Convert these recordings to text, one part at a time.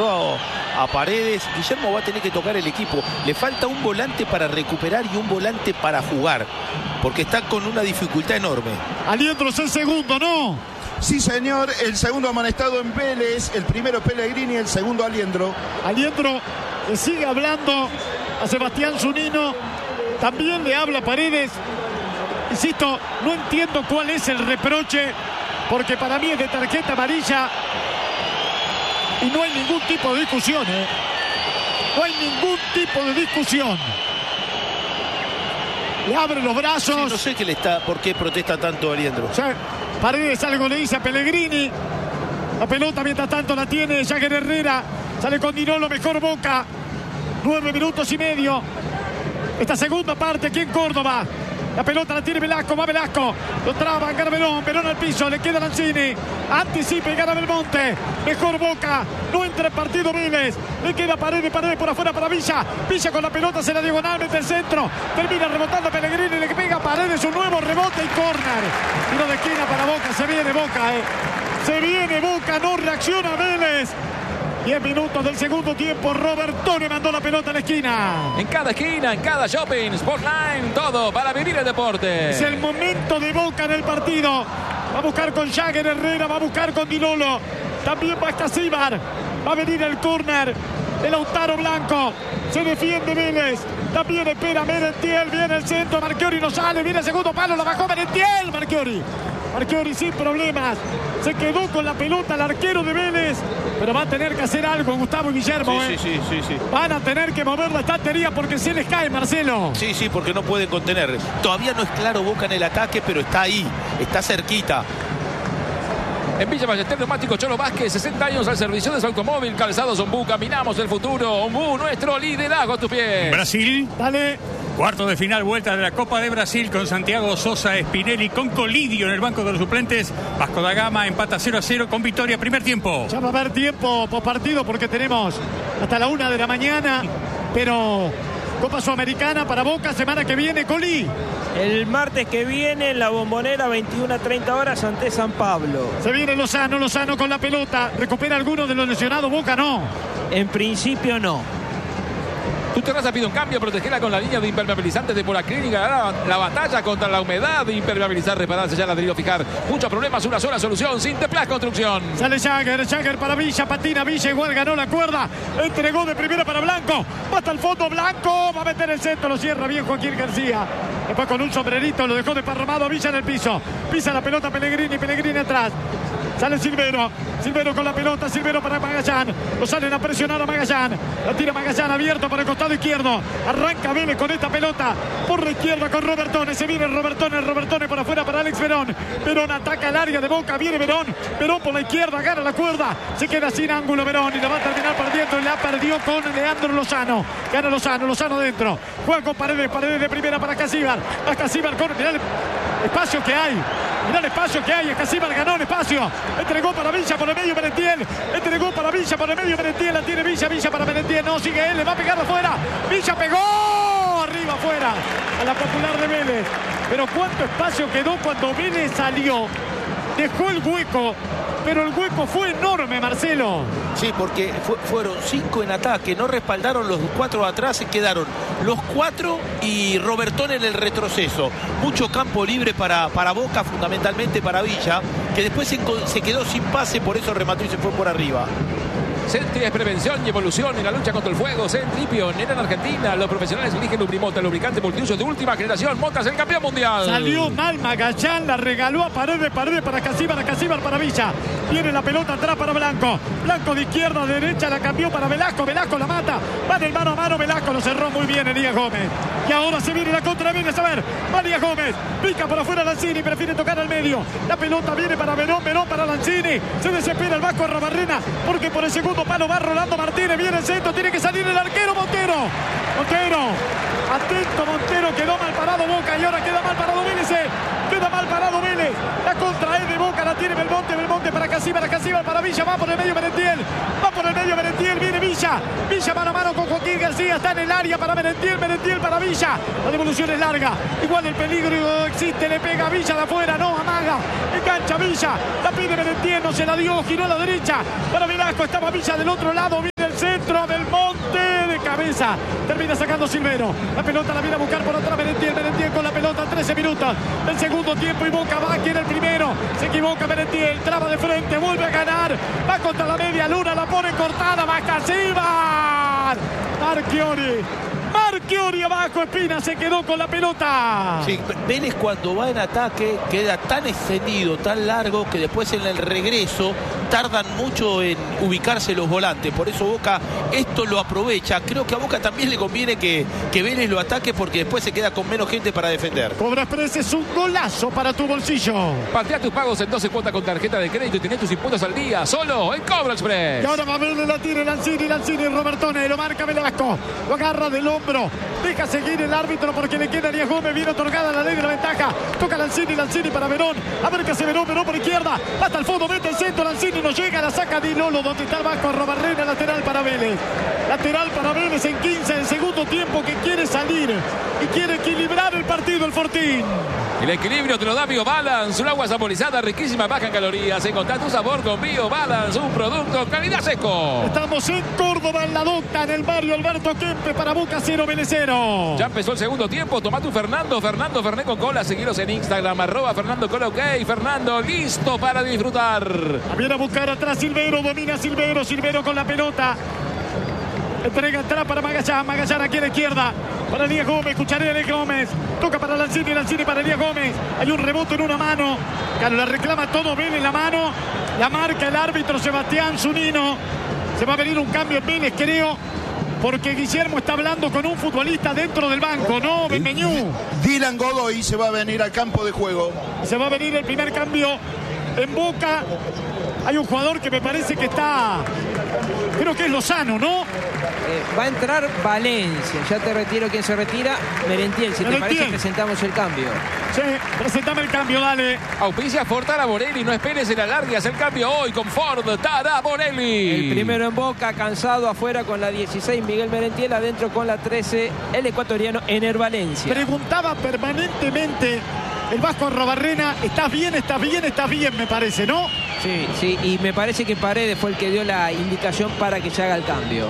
a Paredes. Guillermo va a tener que tocar el equipo. Le falta un volante para recuperar y un volante para jugar, porque está con una dificultad enorme. Aliendro es el segundo, ¿no? Sí, señor, el segundo amonestado en Vélez, el primero Pellegrini, el segundo Aliendro. Aliendro le sigue hablando a Sebastián Zunino, también le habla a Paredes. Insisto, no entiendo cuál es el reproche, porque para mí es de tarjeta amarilla y no hay ningún tipo de discusión, ¿eh? No hay ningún tipo de discusión. Le abre los brazos. Sí, no sé por qué protesta tanto Aliendro. O sea, Paredes algo le dice a Pellegrini. La pelota mientras tanto la tiene Jagger Herrera. Sale con Di Nolo, mejor Boca. 9 minutos y medio. Esta segunda parte aquí en Córdoba. La pelota la tiene Velasco, va Velasco. Lo traba, gana Verón, Verón al piso, le queda Lanzini. Anticipa y gana Belmonte. Mejor Boca, no entra en partido Vélez. Le queda Paredes por afuera para Villa. Villa con la pelota, se la diagonal, mete el centro. Termina rebotando Pellegrini, le pega a Paredes un nuevo rebote y córner. Tiro de esquina para Boca, se viene Boca, Se viene Boca, no reacciona Vélez. 10 minutos del segundo tiempo. Robertone mandó la pelota a la esquina. En cada esquina, en cada shopping, Sportline, todo para vivir el deporte. Es el momento de Boca en el partido. Va a buscar con Jagger Herrera, va a buscar con Di Nolo. También va Escasíbar. Va a venir el córner de Lautaro Blanco. Se defiende Vélez. También espera Merentiel. Viene el centro. Marchiori no sale. Viene el segundo palo. Lo bajó Merentiel. Marchiori sin problemas. Se quedó con la pelota el arquero de Vélez. Pero va a tener que hacer algo Gustavo y Guillermo. Sí. Van a tener que mover la estantería porque se les cae, Marcelo. Sí, porque no pueden contener. Todavía no es claro Boca en el ataque, pero está ahí. Está cerquita. En Villa Ballester, neumático Cholo Vázquez, 60 años al servicio de su automóvil. Calzados Ombú, caminamos el futuro. Ombú, nuestro liderazgo a tus pies. Brasil. Dale. Cuarto de final, vuelta de la Copa de Brasil con Santiago Sosa Spinelli, con Colidio en el banco de los suplentes. Vasco da Gama empata 0-0 con victoria. Primer tiempo. Ya va a haber tiempo por partido porque tenemos hasta la 1 de la mañana. Pero Copa Sudamericana para Boca, semana que viene, Coli. El martes que viene en la Bombonera, 21 a 30 horas ante San Pablo. Se viene Lozano con la pelota. ¿Recupera alguno de los lesionados? Boca no. En principio no. Tu terraza pide un cambio, protegela con la línea de impermeabilizantes de Polaclin y ganará la batalla contra la humedad. Impermeabilizar, reparar, sellar, ladrillo, fijar. Muchos problemas, una sola solución. Sinteplas Construcción. Sale Jagger para Villa, patina Villa, igual ganó la cuerda. Entregó de primera para Blanco. Va hasta el fondo Blanco, va a meter el centro, lo cierra bien Joaquín García. Después con un sombrerito lo dejó desparramado a Villa en el piso. Pisa la pelota Pellegrini atrás. Sale Silvero con la pelota, Silvero para Magallán. Lo salen a presionar a Magallán. La tira Magallán abierto por el costado izquierdo. Arranca Vélez con esta pelota por la izquierda con Robertone. Se viene Robertone por afuera para Alex Verón. Verón ataca el área de Boca, viene Verón por la izquierda, gana la cuerda. Se queda sin ángulo Verón y la va a terminar perdiendo. Y la perdió con Leandro Lozano. Gana Lozano dentro. Juega con Paredes de primera para Escasíbar. Escasíbar con, mirá el espacio que hay. Escasíbar ganó el espacio. Entregó para Villa por el medio Merentiel. La tiene Villa para Merentiel. No, sigue él, le va a pegar afuera. Villa pegó. Arriba, afuera. A la popular de Vélez. Pero cuánto espacio quedó cuando Vélez salió. Dejó el hueco. Pero el hueco fue enorme, Marcelo. Sí, porque fueron 5 en ataque, no respaldaron los 4 atrás, se quedaron los 4 y Robertone en el retroceso. Mucho campo libre para Boca, fundamentalmente para Villa, que después se quedó sin pase, por eso remató y se fue por arriba. Sentry es prevención y evolución en la lucha contra el fuego. Sentry, pionera en Argentina. Los profesionales eligen Lubrimota, el lubricante multiuso de última generación. Motas, el campeón mundial. Salió mal Magallán, la regaló a Paredes para Escasíbar para Villa. Viene la pelota atrás para Blanco. Blanco de izquierda a derecha, la cambió para Velasco. Velasco la mata. Va del mano a mano. Velasco lo cerró muy bien Elías Gómez. Y ahora se viene la contra, viene a ver. María Gómez. Pica por afuera Lanzini, prefiere tocar al medio. La pelota viene para Verón para Lanzini. Se desespera el Vasco Arrobarrena porque por el segundo palo va Rolando Martínez, viene el centro, tiene que salir el arquero Montero, atento Montero, quedó mal parado Boca y ahora queda mal parado Vélez, la contra es de Boca, la tiene Belmonte para Escasíbar para Villa, va por el medio Merentiel, viene Villa mano a mano con Joaquín García, está en el área para Merentiel para Villa, la devolución es larga, igual el peligro existe, le pega a Villa de afuera, no, amaga, engancha Villa, la pide Merentiel, no se la dio, giró a la derecha, para Velasco, estaba Villa del otro lado. centro del Monte de cabeza. Termina sacando Silvero. La pelota la viene a buscar por atrás Merentiel. Merentiel con la pelota. 13 minutos del segundo tiempo y Boca va aquí en el primero. Se equivoca Merentiel. Traba de frente. Vuelve a ganar. Va contra la media luna. La pone cortada. Va Casíbar. Marchiori abajo, Espina se quedó con la pelota. Sí, Vélez cuando va en ataque queda tan extendido, tan largo, que después en el regreso tardan mucho en ubicarse los volantes. Por eso Boca esto lo aprovecha. Creo que a Boca también le conviene que Vélez lo ataque, porque después se queda con menos gente para defender. Cobra Express es un golazo para tu bolsillo. Patea tus pagos en 12 cuotas con tarjeta de crédito y tenés tus impuestos al día, solo en Cobra Express. Y ahora va a verle la tira Lanzini, Robertone, lo marca Velasco, lo agarra del hombro, deja seguir el árbitro porque le queda a Díaz Gómez, viene otorgada la ley de la ventaja, toca Lanzini para Verón, a ver qué hace Verón por izquierda, hasta el fondo, mete el centro, Lanzini no llega, la saca Di Lolo, donde está el Vasco Arrobarrena, lateral para Vélez en 15 del segundo tiempo, que quiere salir y quiere equilibrar el partido el Fortín. El equilibrio te lo da BioBalance, un agua saborizada riquísima, baja en calorías. Encontrá tu sabor con BioBalance, un producto calidad seco. Estamos en Córdoba, en la Docta, en el barrio Alberto Kempe, para Boca 0, Vélez 0. Ya empezó el segundo tiempo, tomá tu Fernando Fernet con cola, seguiros en Instagram, @Fernando Cola, ok. Fernando, listo para disfrutar. Viene a buscar atrás Silvero, domina Silvero con la pelota. Entrega atrás para Magallán aquí a la izquierda. Para Díaz Gómez, Cucharella Gómez. Toca para Lanzini para Díaz Gómez. Hay un rebote en una mano. Claro, la reclama todo Vélez la mano. La marca el árbitro Sebastián Zunino. Se va a venir un cambio en Vélez, creo. Porque Guillermo está hablando con un futbolista dentro del banco, ¿no, Benmeñú? Dylan Godoy se va a venir al campo de juego. Se va a venir el primer cambio en Boca. Hay un jugador que me parece que está... Creo que es Lozano, ¿no? Va a entrar Valencia. Ya te retiro quién se retira. Merentiel, si te parece, presentamos el cambio. Sí, presentame el cambio, dale. Auspicia Ford Taraborelli, no esperes el alargue, haz el cambio hoy con Ford Taraborelli. El primero en Boca, cansado, afuera con la 16 Miguel Merentiel, adentro con la 13 el ecuatoriano Ener Valencia. Preguntaba permanentemente el Vasco Arrobarrena, ¿estás bien, me parece, ¿no? Sí, y me parece que Paredes fue el que dio la indicación para que se haga el cambio.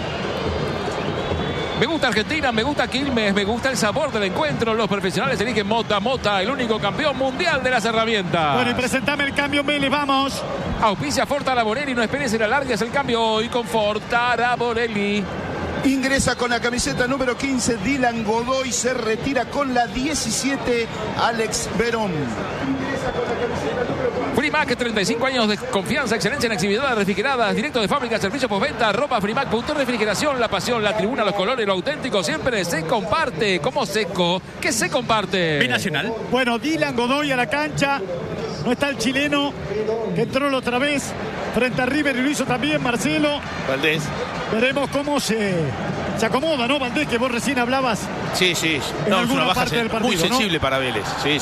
Me gusta Argentina, me gusta Quilmes, me gusta el sabor del encuentro. Los profesionales eligen Mota, el único campeón mundial de las herramientas. Bueno, y presentame el cambio, Vélez, vamos. Auspicia Ford Taraborelli, no esperes el alargue, haz el cambio hoy con Ford Taraborelli. Ingresa con la camiseta número 15 Dylan Godoy, se retira con la 17 Alex Verón. Frimac, 35 años de confianza, excelencia en actividades refrigeradas, directo de fábrica, servicio postventa, ropa Frimac, punto refrigeración, la pasión, la tribuna, los colores, lo auténtico, siempre se comparte. ¿Cómo seco? ¿Qué se comparte? Binacional. Bueno, Dylan Godoy a la cancha, no está el chileno, que entró la otra vez frente a River y lo hizo también Marcelo. Valdés. Veremos cómo se acomoda, ¿no, Valdés? Que vos recién hablabas. Sí. En alguna una parte del partido, muy sensible, ¿no? Para Vélez. Sí.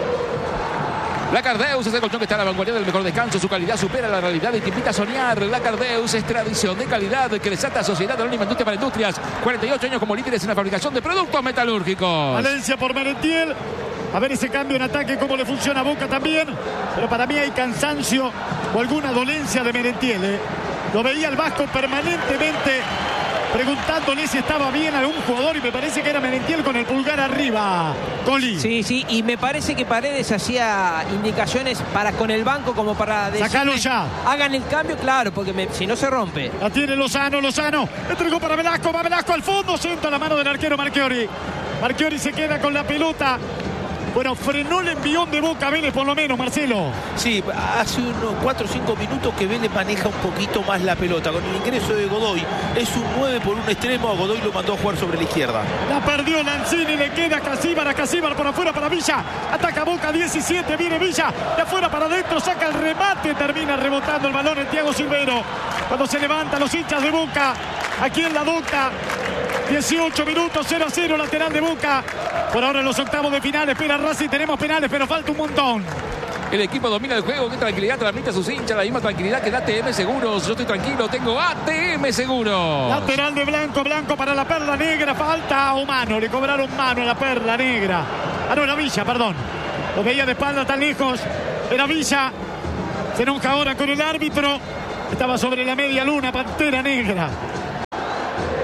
La Cardeus es el colchón que está a la vanguardia del mejor descanso. Su calidad supera la realidad y te invita a soñar. La Cardeus es tradición de calidad que desata Sociedad Anónima Industria para Industrias. 48 años como líderes en la fabricación de productos metalúrgicos. Valencia por Merentiel. A ver ese cambio en ataque, cómo le funciona a Boca también. Pero para mí hay cansancio o alguna dolencia de Merentiel, ¿eh? Lo veía el Vasco permanentemente preguntándole si estaba bien algún jugador y me parece que era Merentiel con el pulgar arriba. Coli. Sí, y me parece que Paredes hacía indicaciones para con el banco como para decir, sacalo ya. Hagan el cambio, claro, porque si no se rompe. La tiene Lozano. Entregó para Velasco, va Velasco al fondo, sienta la mano del arquero Marchiori se queda con la pelota. Bueno, frenó el envión de Boca Vélez por lo menos, Marcelo. Sí, hace unos 4 o 5 minutos que Vélez maneja un poquito más la pelota. Con el ingreso de Godoy, es un 9 por un extremo. A Godoy lo mandó a jugar sobre la izquierda. La perdió Lanzini, le queda a Casíbar por afuera para Villa. Ataca Boca 17, viene Villa. De afuera para adentro, saca el remate. Termina rebotando el balón en Thiago Silvero. Cuando se levantan los hinchas de Boca, aquí en la Docta. 18 minutos, 0-0, lateral de Boca. Por ahora en los octavos de final, espera Racing, tenemos penales, pero falta un montón. El equipo domina el juego, qué tranquilidad transmite a sus hinchas, la misma tranquilidad que da ATM Seguros. Yo estoy tranquilo, tengo ATM Seguros. Lateral de Blanco para la Perla Negra, falta o mano, le cobraron mano a la Perla Negra. No, era Villa, perdón. Lo veía de espalda tan lejos, era Villa. Se enoja ahora con el árbitro. Estaba sobre la media luna, Pantera Negra.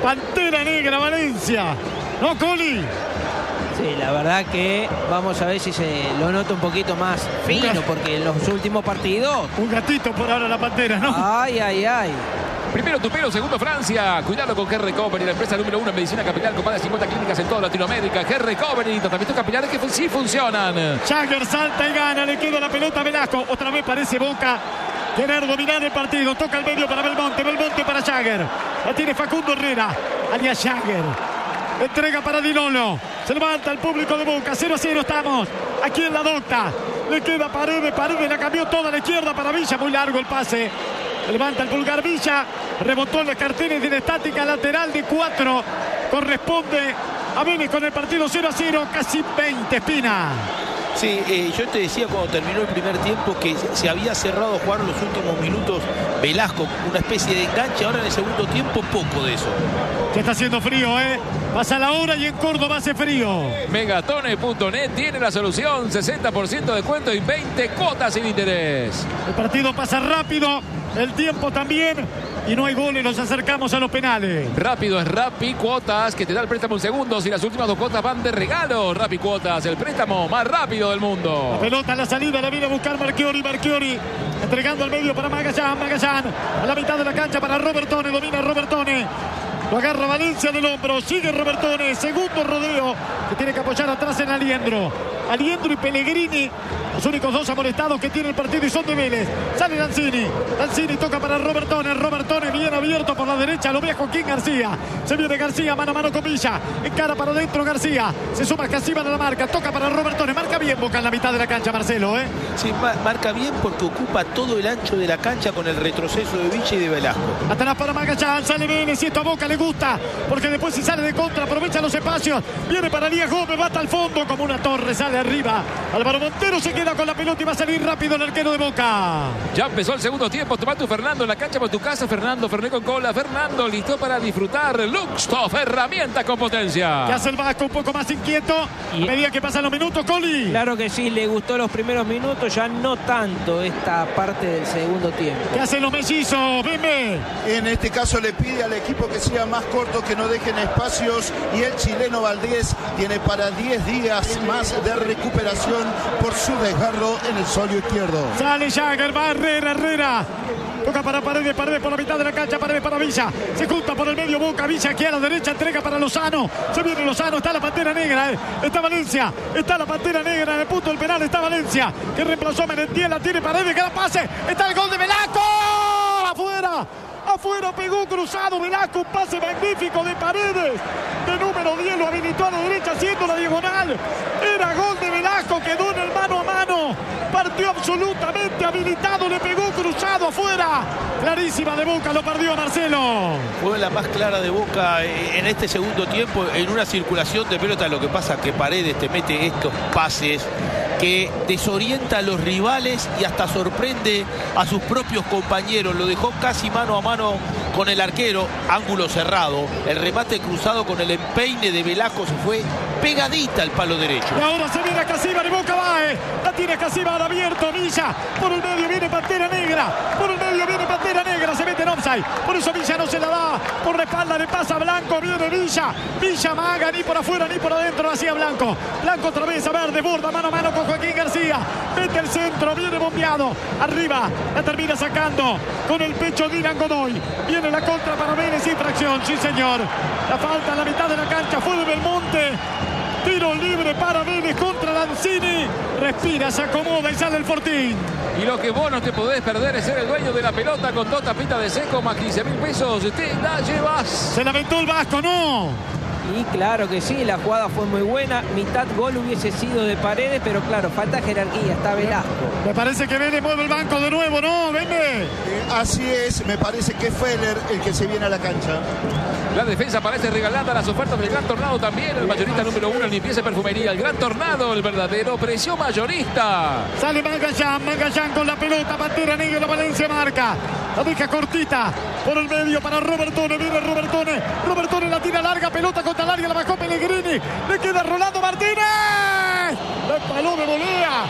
Pantera Negra Valencia. ¿No, Coli? Sí, la verdad que vamos a ver si se lo nota un poquito más fino, porque en los últimos partidos... Un gatito por ahora la Pantera, ¿no? Ay, ay, ay. Primero Tupelo, segundo Francia. Cuidado con G-Recovery, la empresa número 1 en medicina capital con más de 50 clínicas en toda Latinoamérica. G-Recovery, tratamientos capilares que sí funcionan. Jagger salta y gana, le queda la pelota a Velasco. Otra vez parece Boca querer dominar el partido. Toca el medio para Belmonte, Belmonte para Jagger. La tiene Facundo Herrera, alias Jagger. Entrega para Di Lolo. Se levanta el público de Boca. 0-0 estamos. Aquí en la docta. Le queda Paredes. Paredes la cambió toda a la izquierda para Villa. Muy largo el pase. Levanta el pulgar Villa. Rebotó en la cartera de la estática lateral de 4. Corresponde a Vélez con el partido 0-0. Casi 20, Espina. Sí, yo te decía cuando terminó el primer tiempo que se había cerrado a jugar los últimos minutos Velasco, una especie de enganche. Ahora en el segundo tiempo poco de eso. Ya está haciendo frío, pasa la hora y en Córdoba hace frío. Megatone.net tiene la solución, 60% de descuento y 20 cuotas sin interés. El partido pasa rápido, el tiempo también, y no hay goles, nos acercamos a los penales. Rápido es Rappi Cuotas, que te da el préstamo en segundos y las últimas 2 cuotas van de regalo. Rappi Cuotas, el préstamo más rápido del mundo. La pelota en la salida, la viene a buscar Marchiori, Marchiori entregando al medio para Magallán, Magallán a la mitad de la cancha para Robertone, domina Robertone. Lo agarra Valencia del hombro, sigue Robertone, segundo rodeo que tiene que apoyar atrás en Aliendro. Aliendro y Pellegrini, los únicos 2 amonestados que tiene el partido y son de Vélez. Sale Lanzini, Lanzini toca para Robertone, Robertone bien abierto por la derecha, lo ve a Joaquín García. Se viene García, mano a mano con Villa, encara para adentro García, se suma Casima de la marca, toca para Robertone, marca bien Boca en la mitad de la cancha, Marcelo. Sí, marca bien porque ocupa todo el ancho de la cancha con el retroceso de Villa y de Velasco. Atrás para Magallán, sale Vélez y esto a Boca le gusta, porque después si sale de contra aprovecha los espacios, viene para Díaz Gómez, va hasta el fondo como una torre, sale arriba. Álvaro Montero se queda con la pelota y va a salir rápido el arquero de Boca. Ya empezó el segundo tiempo, toma tu Fernando en la cancha por tu casa, Fernando, Ferné con cola, Fernando listo para disfrutar. Luxtoff, herramienta con potencia. ¿Qué hace el Vasco? Un poco más inquieto a medida que pasan los minutos, Coli. Claro que sí, le gustó los primeros minutos, ya no tanto esta parte del segundo tiempo. ¿Qué hacen los mellizos? Venme. En este caso le pide al equipo que sea más corto, que no dejen espacios, y el chileno Valdés tiene para 10 días más de recuperación por su desgarro en el solio izquierdo. Sale Jagger, va Herrera. Toca para Paredes, Paredes por la mitad de la cancha, Paredes para Villa. Se junta por el medio Boca, Villa aquí a la derecha, entrega para Lozano. Se viene Lozano, está la Pantera Negra, está Valencia, está la Pantera Negra en el punto del penal, está Valencia, que reemplazó a Merentiel, la tiene Paredes, que la pase, está el gol de Velasco. Afuera. Afuera pegó cruzado Velasco, un pase magnífico de Paredes. De número 10 lo habilitó a la derecha haciendo la diagonal. Era gol de Velasco, quedó en el mano a mano. Partió absolutamente habilitado, le pegó cruzado afuera. Clarísima de Boca, lo perdió Marcelo. Fue la más clara de Boca en este segundo tiempo en una circulación de pelota. Lo que pasa es que Paredes te mete estos pases que desorienta a los rivales y hasta sorprende a sus propios compañeros. Lo dejó casi mano a mano con el arquero, ángulo cerrado. El remate cruzado con el empeine de Velasco se fue pegadita al palo derecho. Y ahora se viene Casima de Boca, Bae. La tiene Casima al abierto, Villa. Por el medio viene Pantera Negra. Por el medio viene Pantera Negra. Se mete en offside. Por eso Villa no se la da. Por la espalda le pasa a Blanco. Viene Villa. Villa maga, ni por afuera ni por adentro. Lo hacía Blanco. Blanco otra vez a ver, desborda mano a mano con Joaquín García. Mete el centro, viene bombeado. Arriba, la termina sacando con el pecho Dylan Godoy. Viene la contra para Vélez, infracción, sí señor. La falta en la mitad de la cancha fue de Belmonte. Tiro libre para Vélez contra Lanzini. Respira, se acomoda y sale el Fortín. Y lo que vos no te podés perder es ser el dueño de la pelota con 2 tapitas de seco más 15.000 pesos. Te la llevas. Se lamentó el Vasco, ¿no? Y claro que sí, la jugada fue muy buena. Mitad gol hubiese sido de Paredes, pero claro, falta jerarquía, está Velasco. Me parece que Vélez mueve el banco de nuevo, ¿no? Venme. Así es, me parece que es Feller el que se viene a la cancha. La defensa parece regalada, las ofertas del Gran Tornado también. El mayorista número 1 en limpieza y perfumería. El Gran Tornado, el verdadero precio mayorista. Sale Magallán, Magallán con la pelota. Pantera Negra, Valencia marca. La deja cortita por el medio para Robertone. Viene Robertone. Robertone la tira larga, pelota contra el área, la bajó Pellegrini. Le queda Rolando Martínez. La paló de volea con el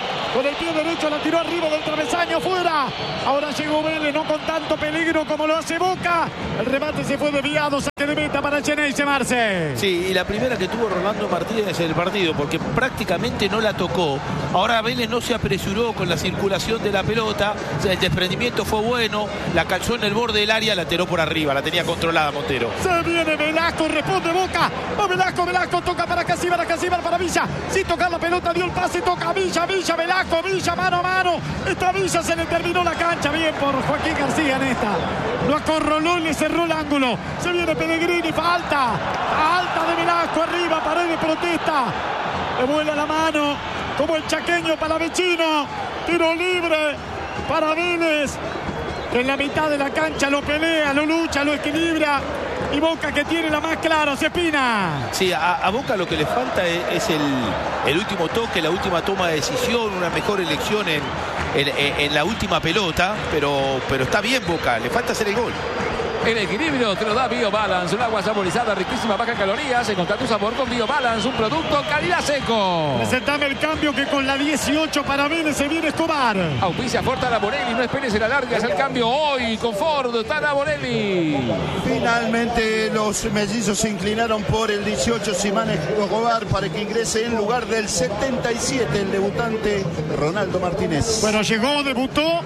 el pie derecho, la tiró arriba del travesaño, fuera. Ahora llegó Vélez, no con tanto peligro como lo hace Boca. El remate se fue desviado, saque de meta para Xeneize, Marce. Sí, y la primera que tuvo Rolando Martínez en el partido, porque prácticamente no la tocó. Ahora Vélez no se apresuró con la circulación de la pelota, o sea, el desprendimiento fue bueno, la calzó en el borde del área, la tiró por arriba, la tenía controlada Montero. Se viene Velasco, responde Boca. Va Velasco, toca para Casíbar para Villa. Sin tocar la pelota, dio el pase, toca a Villa, Velasco, Villa, mano a mano. Esta Villa se le terminó la cancha, bien por Joaquín García en esta. Lo acorraló y le cerró el ángulo. Se viene Pellegrini, falta de Velasco, arriba, Paredes protesta. Le vuela la mano, como el chaqueño palavecino. Tiro libre para Vélez, que en la mitad de la cancha lo pelea, lo lucha, lo equilibra. Y Boca que tiene la más clara, Cepina. Sí, a Boca lo que le falta es el último toque, la última toma de decisión, una mejor elección en la última pelota, pero está bien Boca, le falta hacer el gol. El equilibrio te lo da BioBalance, un agua saborizada, riquísima, baja en calorías. Encontrá tu sabor con BioBalance, un producto calidad seco. Presentame el cambio que con la 18 para Vélez se viene Escobar. Auspicia Ford Tana Bonelli, no esperes el alargue, es el cambio hoy con Ford Tana Bonelli. Finalmente los mellizos se inclinaron por el 18 Simán Escobar para que ingrese en lugar del 77 el debutante Ronaldo Martínez. Bueno, llegó, debutó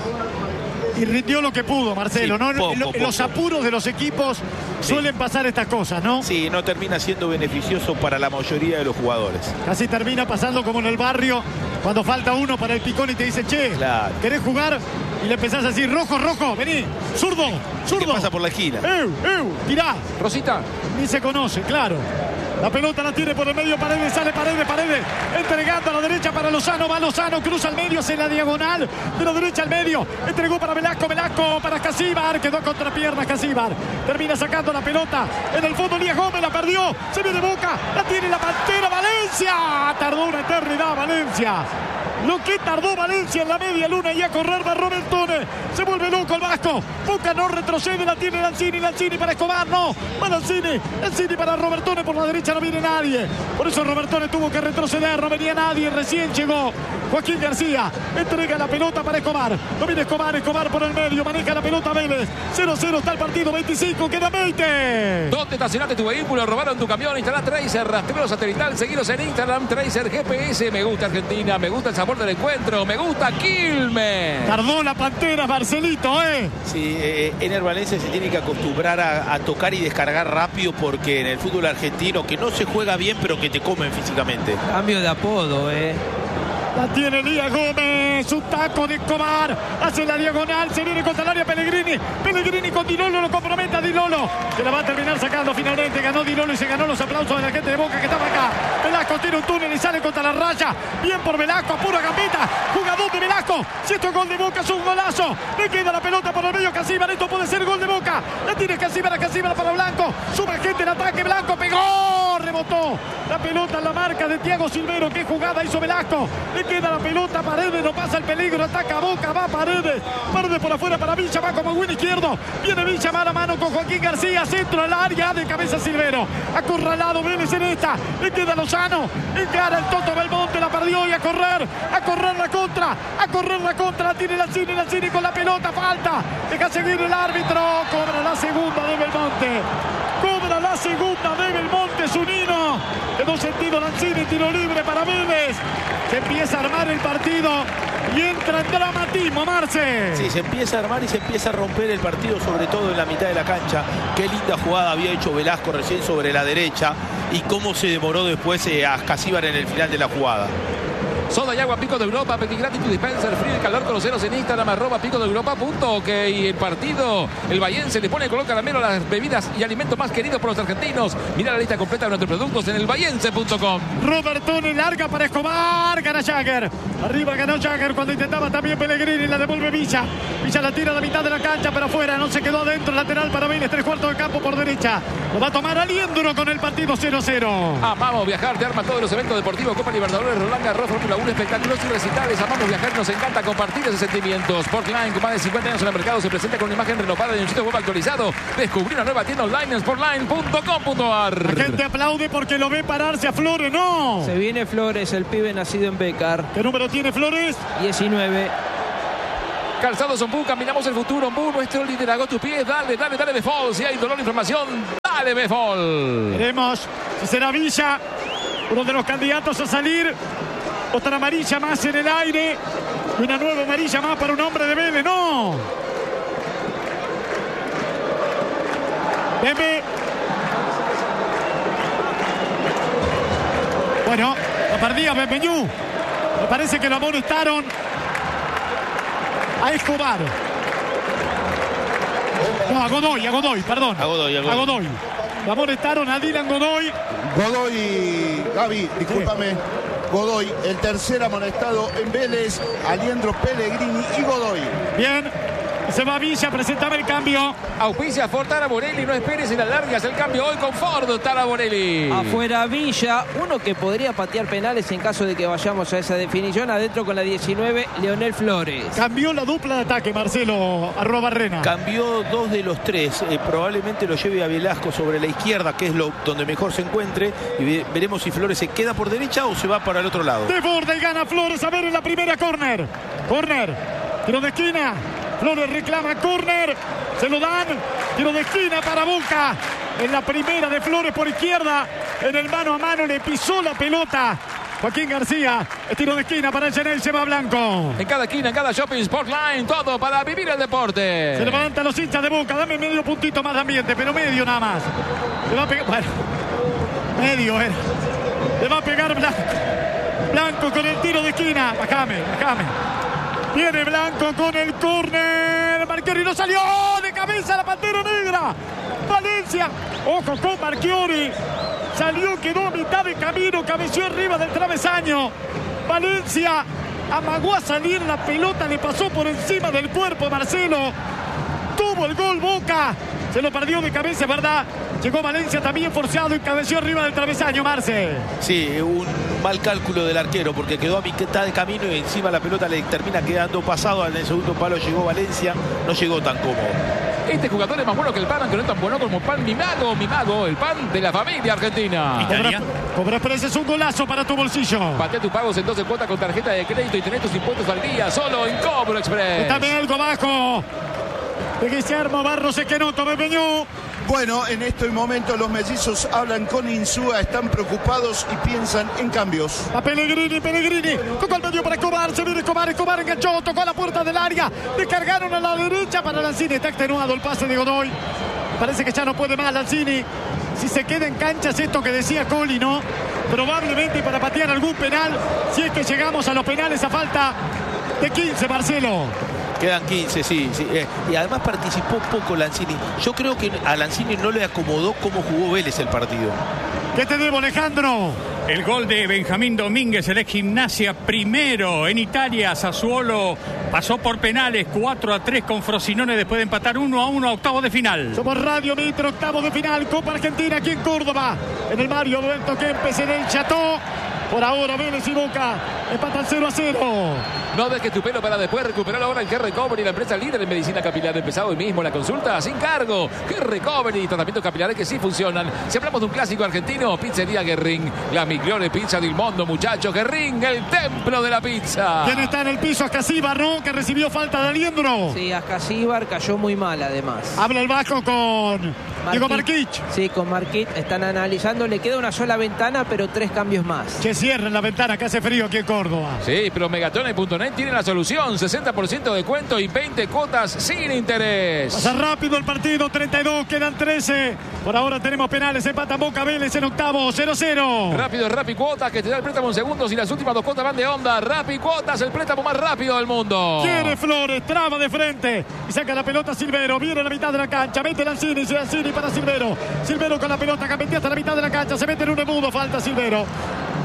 y rindió lo que pudo, Marcelo, sí, ¿no? Poco. Los apuros de los equipos suelen pasar estas cosas, ¿no? Sí, no termina siendo beneficioso para la mayoría de los jugadores. Casi termina pasando como en el barrio, cuando falta uno para el picón y te dice, che, claro, ¿querés jugar? Y le empezás a decir, rojo, vení, zurdo. ¿Qué pasa por la esquina? Tirá. Rosita. Ni se conoce, claro. La pelota la tiene por el medio, Paredes, sale Paredes, entregando a la derecha para Lozano, va Lozano, cruza al medio, hace la diagonal, de la derecha al medio, entregó para Velasco para Casíbar, quedó a contrapiernas Casíbar, termina sacando la pelota, en el fondo Elías Gómez, la perdió, se viene Boca, la tiene la Pantera, Valencia, tardó una eternidad Valencia. Lo que tardó Valencia en la media luna y a correr va Robertone. Se vuelve loco el Vasco. Boca no retrocede, la tiene Lanzini para Escobar, no. Va Lanzini para Robertone, por la derecha no viene nadie. Por eso Robertone tuvo que retroceder, no venía nadie, recién llegó Joaquín García. Entrega la pelota para Escobar. No viene Escobar por el medio, maneja la pelota Vélez. 0-0 está el partido, 25, queda 20. ¿Dónde estacionaste tu vehículo? ¿Robaron tu camión? Instalá Tracer, rastreo satelital, seguiros en Instagram, Tracer GPS. Me gusta Argentina, me gusta el sabor del encuentro, me gusta Quilmes. Tardó la Pantera, Marcelito, Sí, Ener Valencia se tiene que acostumbrar a tocar y descargar rápido, porque en el fútbol argentino, que no se juega bien, pero que te comen físicamente. Cambio de apodo, La tiene Elías Gómez, un taco de Escobar, hace la diagonal, se viene contra el área Pellegrini con Di Lolo, lo compromete a Di Lolo, que la va a terminar sacando finalmente, ganó Di Lolo y se ganó los aplausos de la gente de Boca que estaba acá. Velasco tiene un túnel y sale contra la raya, bien por Velasco, pura gambeta, jugador de Velasco, si esto es gol de Boca es un golazo, le queda la pelota por el medio Casíbar, esto puede ser gol de Boca, la tiene Casíbar para Blanco, suma gente en ataque, Blanco pegó, rebotó, la pelota en la marca de Thiago Silvero, qué jugada hizo Velasco, le queda la pelota, Paredes no pasa el peligro, ataca Boca, va Paredes por afuera para Villa, va como buen izquierdo, viene Villa mano a mano con Joaquín García, centro al área, de cabeza Silvero, acorralado Vélez en esta, le queda Lozano, encara el Toto Belmonte, la perdió y a correr la contra, la tiene Lanzini con la pelota, falta, deja seguir el árbitro, cobra la segunda de Belmonte, Zunino, quedó sentido Lanzini, tiro libre para Vélez, se empieza a armar el partido y entra en dramatismo, Marce. Sí, se empieza a armar y se empieza a romper el partido, sobre todo en la mitad de la cancha. Qué linda jugada había hecho Velasco recién sobre la derecha y cómo se demoró después a Casíbar en el final de la jugada. Soda y agua Pico de Europa, pedí gratis tu dispenser, frío y calor, conoceros en Instagram, @picodeuropa.ok. El partido, el Bahiense le pone color caramelo a las bebidas y alimentos más queridos por los argentinos. Mira la lista completa de nuestros productos en elbahiense.com. Robertone larga para Escobar, gana Jagger. Arriba ganó Jagger cuando intentaba también Pellegrini, la devuelve Villa. Villa la tira a la mitad de la cancha, pero afuera, no se quedó adentro, lateral para Vélez, 3/4 de campo por derecha. Lo va a tomar Aliendro con el partido 0-0. Amamos viajar, te arma todos los eventos deportivos, Copa Libertadores, Roland Garros, Fórmula Un espectáculo sin recitales. Amamos viajar, nos encanta compartir esos sentimientos. Sportline, con más de 50 años en el mercado, se presenta con una imagen renovada y un sitio web actualizado. Descubrí una nueva tienda online en sportline.com.ar. La gente aplaude porque lo ve pararse a Flores, ¿no? Se viene Flores, el pibe nacido en Becar. ¿Qué número tiene Flores? 19. Calzados Ombú, caminamos el futuro. Ombú, nuestro liderazgo, tus pies. Dale, Befol. Si hay dolor, información, dale, Befol. Veremos si será Villa uno de los candidatos a salir. Otra amarilla más en el aire. Y una nueva amarilla más para un hombre de Vélez. ¡No! Pepe. Bueno, la perdía Benveñú. Me parece que lo amonestaron a Escobar. No, a Godoy, perdón. A Godoy. Lo amonestaron a Dylan Godoy. Godoy, Gaby, discúlpame. Godoy, el tercer amonestado en Vélez, Aliendro Pellegrini y Godoy. Bien, se va Villa, presentaba el cambio. Auspicia Ford Taraborelli, no esperes y la largas el cambio hoy con Ford Taraborelli. Afuera Villa, uno que podría patear penales en caso de que vayamos a esa definición. Adentro con la 19, Leonel Flores. Cambió la dupla de ataque, Marcelo @Barrena. Cambió 2 de los 3. Probablemente lo lleve a Velasco sobre la izquierda, que es donde mejor se encuentre. Y veremos si Flores se queda por derecha o se va para el otro lado. De borde y gana Flores. A ver en la primera córner. Tiro de esquina. Flores reclama córner. Se lo dan. Tiro de esquina para Boca. En la primera de Flores por izquierda. En el mano a mano le pisó la pelota Joaquín García. El tiro de esquina para el Genel. Se va Blanco. En cada esquina, en cada shopping, Sportline. Todo para vivir el deporte. Se levantan los hinchas de Boca. Dame medio puntito más de ambiente. Pero medio nada más. Le va a pegar. Bueno, medio era. Le va a pegar Blanco. Blanco con el tiro de esquina. Bajame. Viene Blanco con el córner. Marchiori no salió. De cabeza la Pantera Negra. Valencia. Ojo con Marchiori. Salió, quedó a mitad de camino. Cabeció arriba del travesaño. Valencia amagó a salir. La pelota le pasó por encima del cuerpo. Marcelo. Tuvo el gol Boca. Se lo perdió de cabeza, ¿verdad? Llegó Valencia también forzado y cabeció arriba del travesaño, Marce. Sí, un mal cálculo del arquero porque quedó a mitad de camino y encima la pelota le termina quedando pasado. En el segundo palo llegó Valencia, no llegó tan cómodo. Este jugador es más bueno que el pan, aunque no es tan bueno como Pan Mimago, el pan de la familia argentina. Cobra Express es un golazo para tu bolsillo. Patea tus pagos en 12 cuotas con tarjeta de crédito y tenés tus impuestos al día solo en Cobro Express. También algo bajo de Guillermo Barros Esquenoto, Benveñú. Bueno, en este momento los mellizos hablan con Insúa, están preocupados y piensan en cambios. A Pellegrini, tocó al medio para Escobar, se viene Escobar enganchó, tocó a la puerta del área, descargaron a la derecha para Lanzini, está extenuado el pase de Godoy, parece que ya no puede más Lanzini, si se queda en canchas esto que decía Coli, ¿no? Probablemente para patear algún penal, si es que llegamos a los penales a falta de 15, Marcelo. Quedan 15, sí. Y además participó poco Lanzini. Yo creo que a Lanzini no le acomodó cómo jugó Vélez el partido. ¿Qué te debo, Alejandro? El gol de Benjamín Domínguez, el ex Gimnasia, primero en Italia. Sassuolo pasó por penales 4-3 con Frosinone después de empatar 1-1 a octavos de final. Somos Radio Mitre, octavos de final, Copa Argentina aquí en Córdoba. En el Mario Alberto Kempes, en el Chateau. Por ahora Vélez y Boca empatan 0-0. No dejes tu pelo para después recuperarlo ahora en Hair Recovery, la empresa líder en medicina capilar. Empezado hoy mismo la consulta sin cargo. Hair Recovery, tratamientos capilares que sí funcionan. Si hablamos de un clásico argentino, Pizzería Guerrín, la migliore pizza del mundo, muchachos. Guerrín, el templo de la pizza. ¿Quién está en el piso? Ascasíbar, ¿no? Que recibió falta de Aliendro. Sí, Ascasíbar cayó muy mal además. Habla el Vasco con Diego Marquich. Sí, con Marquich están analizando. Le queda una sola ventana, pero 3 cambios más. Que cierren la ventana, que hace frío aquí en Córdoba. Sí, pero Megatone.net tiene la solución. 60% de descuento y 20 cuotas sin interés. Pasa rápido el partido, 32, quedan 13. Por ahora tenemos penales, empata Boca Vélez en octavo, 0-0. Rápido, Rappi Cuotas, que te da el préstamo en segundos y las últimas 2 cuotas van de onda. Rappi Cuotas, el préstamo más rápido del mundo. Quiere Flores, traba de frente y saca la pelota Silvero. Viene a la mitad de la cancha, mete Lanzini para Silvero. Silvero con la pelota, que metía hasta la mitad de la cancha, se mete en un embudo, falta Silvero.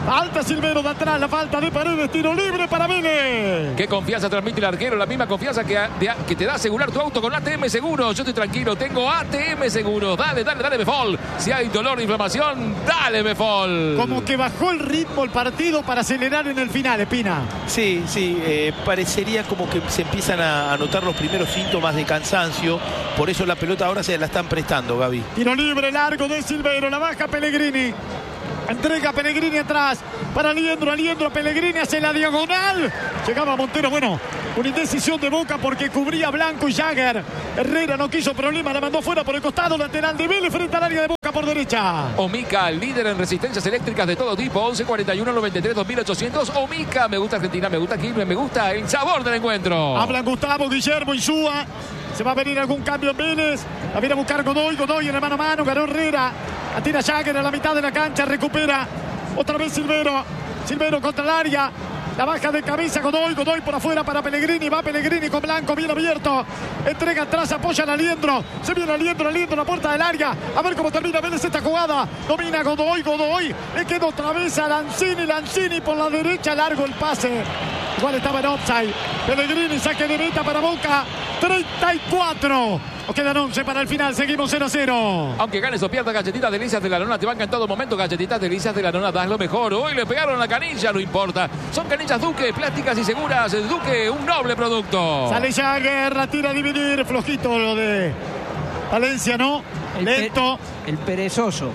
Falta Silvero de atrás, la falta de Paredes, tiro libre para Vélez. Qué confianza transmite el arquero, la misma confianza que te da asegurar tu auto con ATM Seguros. Yo estoy tranquilo, tengo ATM Seguros. Dale, Mefol. Si hay dolor, inflamación, dale, Mefol. Como que bajó el ritmo el partido para acelerar en el final, Espina. Sí, parecería como que se empiezan a notar los primeros síntomas de cansancio. Por eso la pelota ahora se la están prestando, Gaby. Tiro libre largo de Silvero, la baja Pellegrini. Entrega Pellegrini atrás para Aliendro. Pellegrini hace la diagonal. Llegaba Montero. Bueno, una indecisión de Boca porque cubría Blanco y Jagger. Herrera no quiso problema, la mandó fuera por el costado lateral de Vélez frente al área de Boca por derecha. Omica, líder en resistencias eléctricas de todo tipo. 11 41 93 2800. Omica, me gusta Argentina, me gusta Quilmes, me gusta el sabor del encuentro. Hablan Gustavo, Guillermo y Súa. Se va a venir algún cambio en Vélez. La viene a buscar Godoy en el mano a mano. Ganó Herrera. Atira Jagger a la mitad de la cancha. Recupera. Otra vez Silvero contra el área. La baja de cabeza Godoy por afuera para Pellegrini. Va Pellegrini con Blanco bien abierto. Entrega atrás, apoya a Aliendro. Se viene Aliendro a la puerta del área. A ver cómo termina Vélez esta jugada. Domina Godoy. Le queda otra vez a Lanzini por la derecha. Largo el pase. Igual estaba en offside. Pellegrini, saque de meta para Boca. 34. Nos quedan 11 para el final. Seguimos 0-0. Aunque ganes o pierdas, Galletitas Delicias de la Nona te banca en todo momento. Galletitas Delicias de la Nona, das lo mejor. Hoy le pegaron la canilla, no importa. Son canillas Duque, plásticas y seguras. Duque, un noble producto. Sale Jagger, la tira a dividir. Flojito lo de Valencia, ¿no? Lento. El perezoso.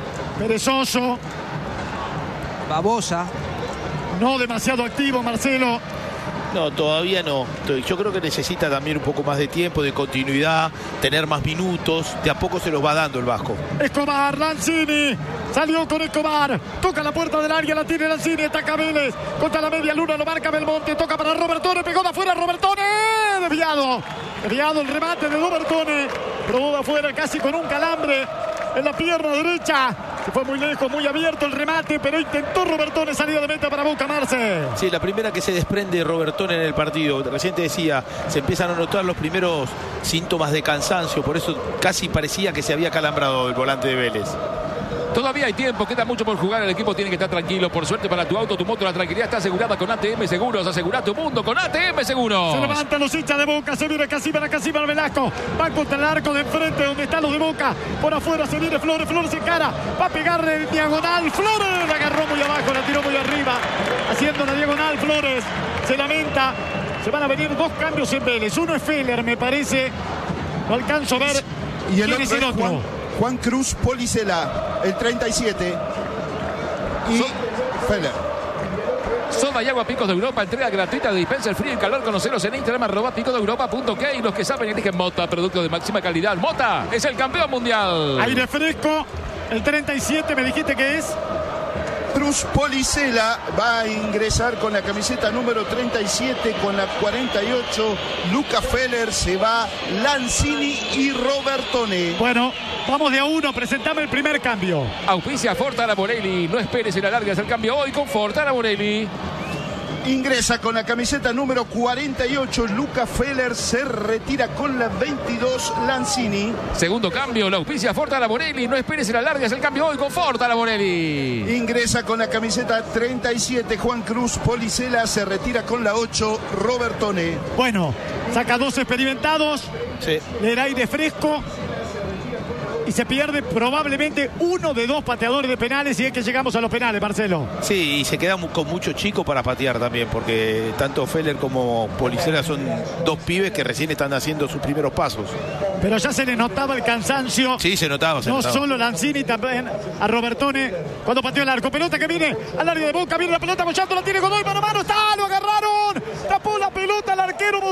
Babosa. No demasiado activo, Marcelo. No, todavía no. Yo creo que necesita también un poco más de tiempo, de continuidad, tener más minutos. De a poco se los va dando el Vasco. Escobar, Lanzini. Salió con Escobar. Toca la puerta del área, la tiene Lanzini. Ataca Vélez. Contra la media luna, lo marca Belmonte. Toca para Robertone. Pegó de afuera Robertone. Desviado el remate de Robertone. Probó de afuera casi con un calambre en la pierna derecha. Se fue muy lejos, muy abierto el remate, pero intentó Robertone salida de meta para Boca, Marce. Sí, la primera que se desprende Robertone en el partido. Recién te decía, se empiezan a notar los primeros síntomas de cansancio. Por eso casi parecía que se había calambrado el volante de Vélez. Todavía hay tiempo, queda mucho por jugar. El equipo tiene que estar tranquilo. Por suerte para tu auto, tu moto, la tranquilidad está asegurada con ATM Seguros. Asegura tu mundo con ATM Seguros. Se levantan los hinchas de Boca. Se viene Casíbar Velasco. Va contra el arco de enfrente donde están los de Boca. Por afuera se viene Flores se encara. Va a pegarle el diagonal. Flores la agarró muy abajo, la tiró muy arriba. Haciendo la diagonal Flores. Se lamenta. Se van a venir dos cambios en Vélez. Uno es Feller, me parece. No alcanzo a ver. Y el ¿Quién es el otro? Juan Cruz Policela, el 37. Y Feller. Soda y agua Picos de Europa, entrega gratuita de dispensa el frío y calor. Conoceros en Instagram @picosdeeuropa.k. Y los que saben eligen Mota, producto de máxima calidad. Mota es el campeón mundial. Aire fresco, el 37, me dijiste que es. Cruz Policela va a ingresar con la camiseta número 37, con la 48. Luca Feller, se va Lanzini y Robertone. Bueno, vamos de a uno, presentame el primer cambio. Auspicia Fortara Morelli. No esperes en la larga, es el cambio hoy con Fortara Morelli. Ingresa con la camiseta número 48. Luca Feller, se retira con la 22. Lanzini. Segundo cambio, la auspicia Fortara Morelli. No esperes en la larga, es el cambio hoy con Fortara Morelli. Ingresa con la camiseta 37. Juan Cruz Policela, se retira con la 8. Robertone. Bueno, saca dos experimentados. Sí. Le da aire fresco. Y se pierde probablemente uno de dos pateadores de penales, si es que llegamos a los penales, Marcelo. Sí, y se queda con mucho chico para patear también, porque tanto Feller como Policela son dos pibes que recién están haciendo sus primeros pasos. Pero ya se le notaba el cansancio. Sí, se notaba. No solo Lanzini, también a Robertone cuando pateó el arco. Pelota que viene al área de Boca, viene la pelota apoyando, la tiene Godoy, mano a mano, está, lo agarraron. Tapó la pelota el arquero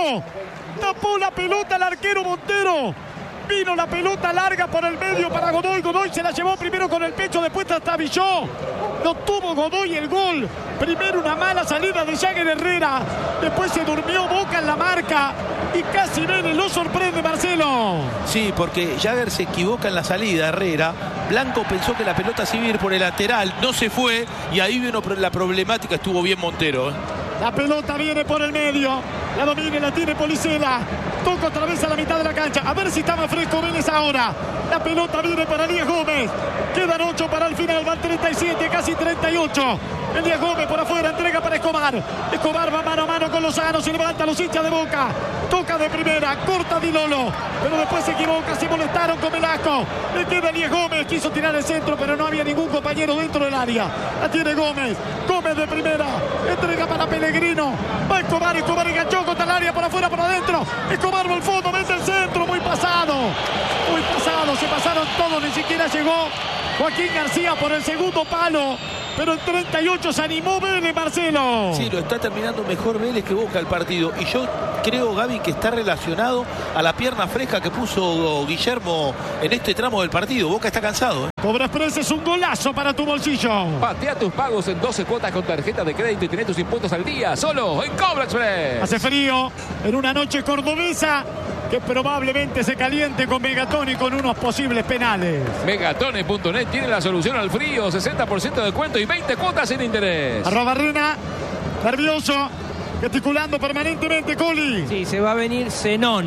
Montero. Vino la pelota larga por el medio para Godoy. Godoy se la llevó primero con el pecho, después trastabilló. No tuvo Godoy el gol. Primero una mala salida de Jagger Herrera. Después se durmió Boca en la marca. Y casi Vélez lo sorprende, Marcelo. Sí, porque Jagger se equivoca en la salida, Herrera. Blanco pensó que la pelota se iba a ir por el lateral. No se fue. Y ahí vino la problemática. Estuvo bien Montero. La pelota viene por el medio. La domina y la tiene Policela. Toca otra vez a la mitad de la cancha. A ver si está más fresco Vélez ahora. La pelota viene para Elías Gómez. Quedan 8 para el final. Van 37, casi 38. Elías Gómez por afuera. Entrega para Escobar. Escobar va mano a mano con Lozano. Se levanta los hinchas de Boca. Toca de primera. Corta Di Lolo. Pero después se equivoca. Se molestaron con Velasco. Le queda Elías Gómez. Quiso tirar el centro, pero no había ningún compañero dentro del área. La tiene Gómez. Gómez de primera. Entrega para Pellegrino. Va Escobar. Escobar enganchó contra el área. Por afuera, por adentro. Escobar va al fondo. Mete el centro. Muy pasado. Muy pasado. Se pasaron todos. Ni siquiera llegó Joaquín García por el segundo palo. Pero en 38 se animó Vélez, Marcelo. Sí, lo está terminando mejor Vélez que Boca el partido. Y yo creo, Gaby, que está relacionado a la pierna fresca que puso Guillermo en este tramo del partido. Boca está cansado. Cobra Express es un golazo para tu bolsillo. Patea tus pagos en 12 cuotas con tarjeta de crédito y tenés tus impuestos al día. Solo en Cobra Express. Hace frío en una noche cordobesa que probablemente se caliente con Megatón y con unos posibles penales. Megatones.net tiene la solución al frío. 60% de descuento y 20 cuotas sin interés. @Barrena, nervioso, gesticulando permanentemente Coli. Sí, se va a venir Zenón.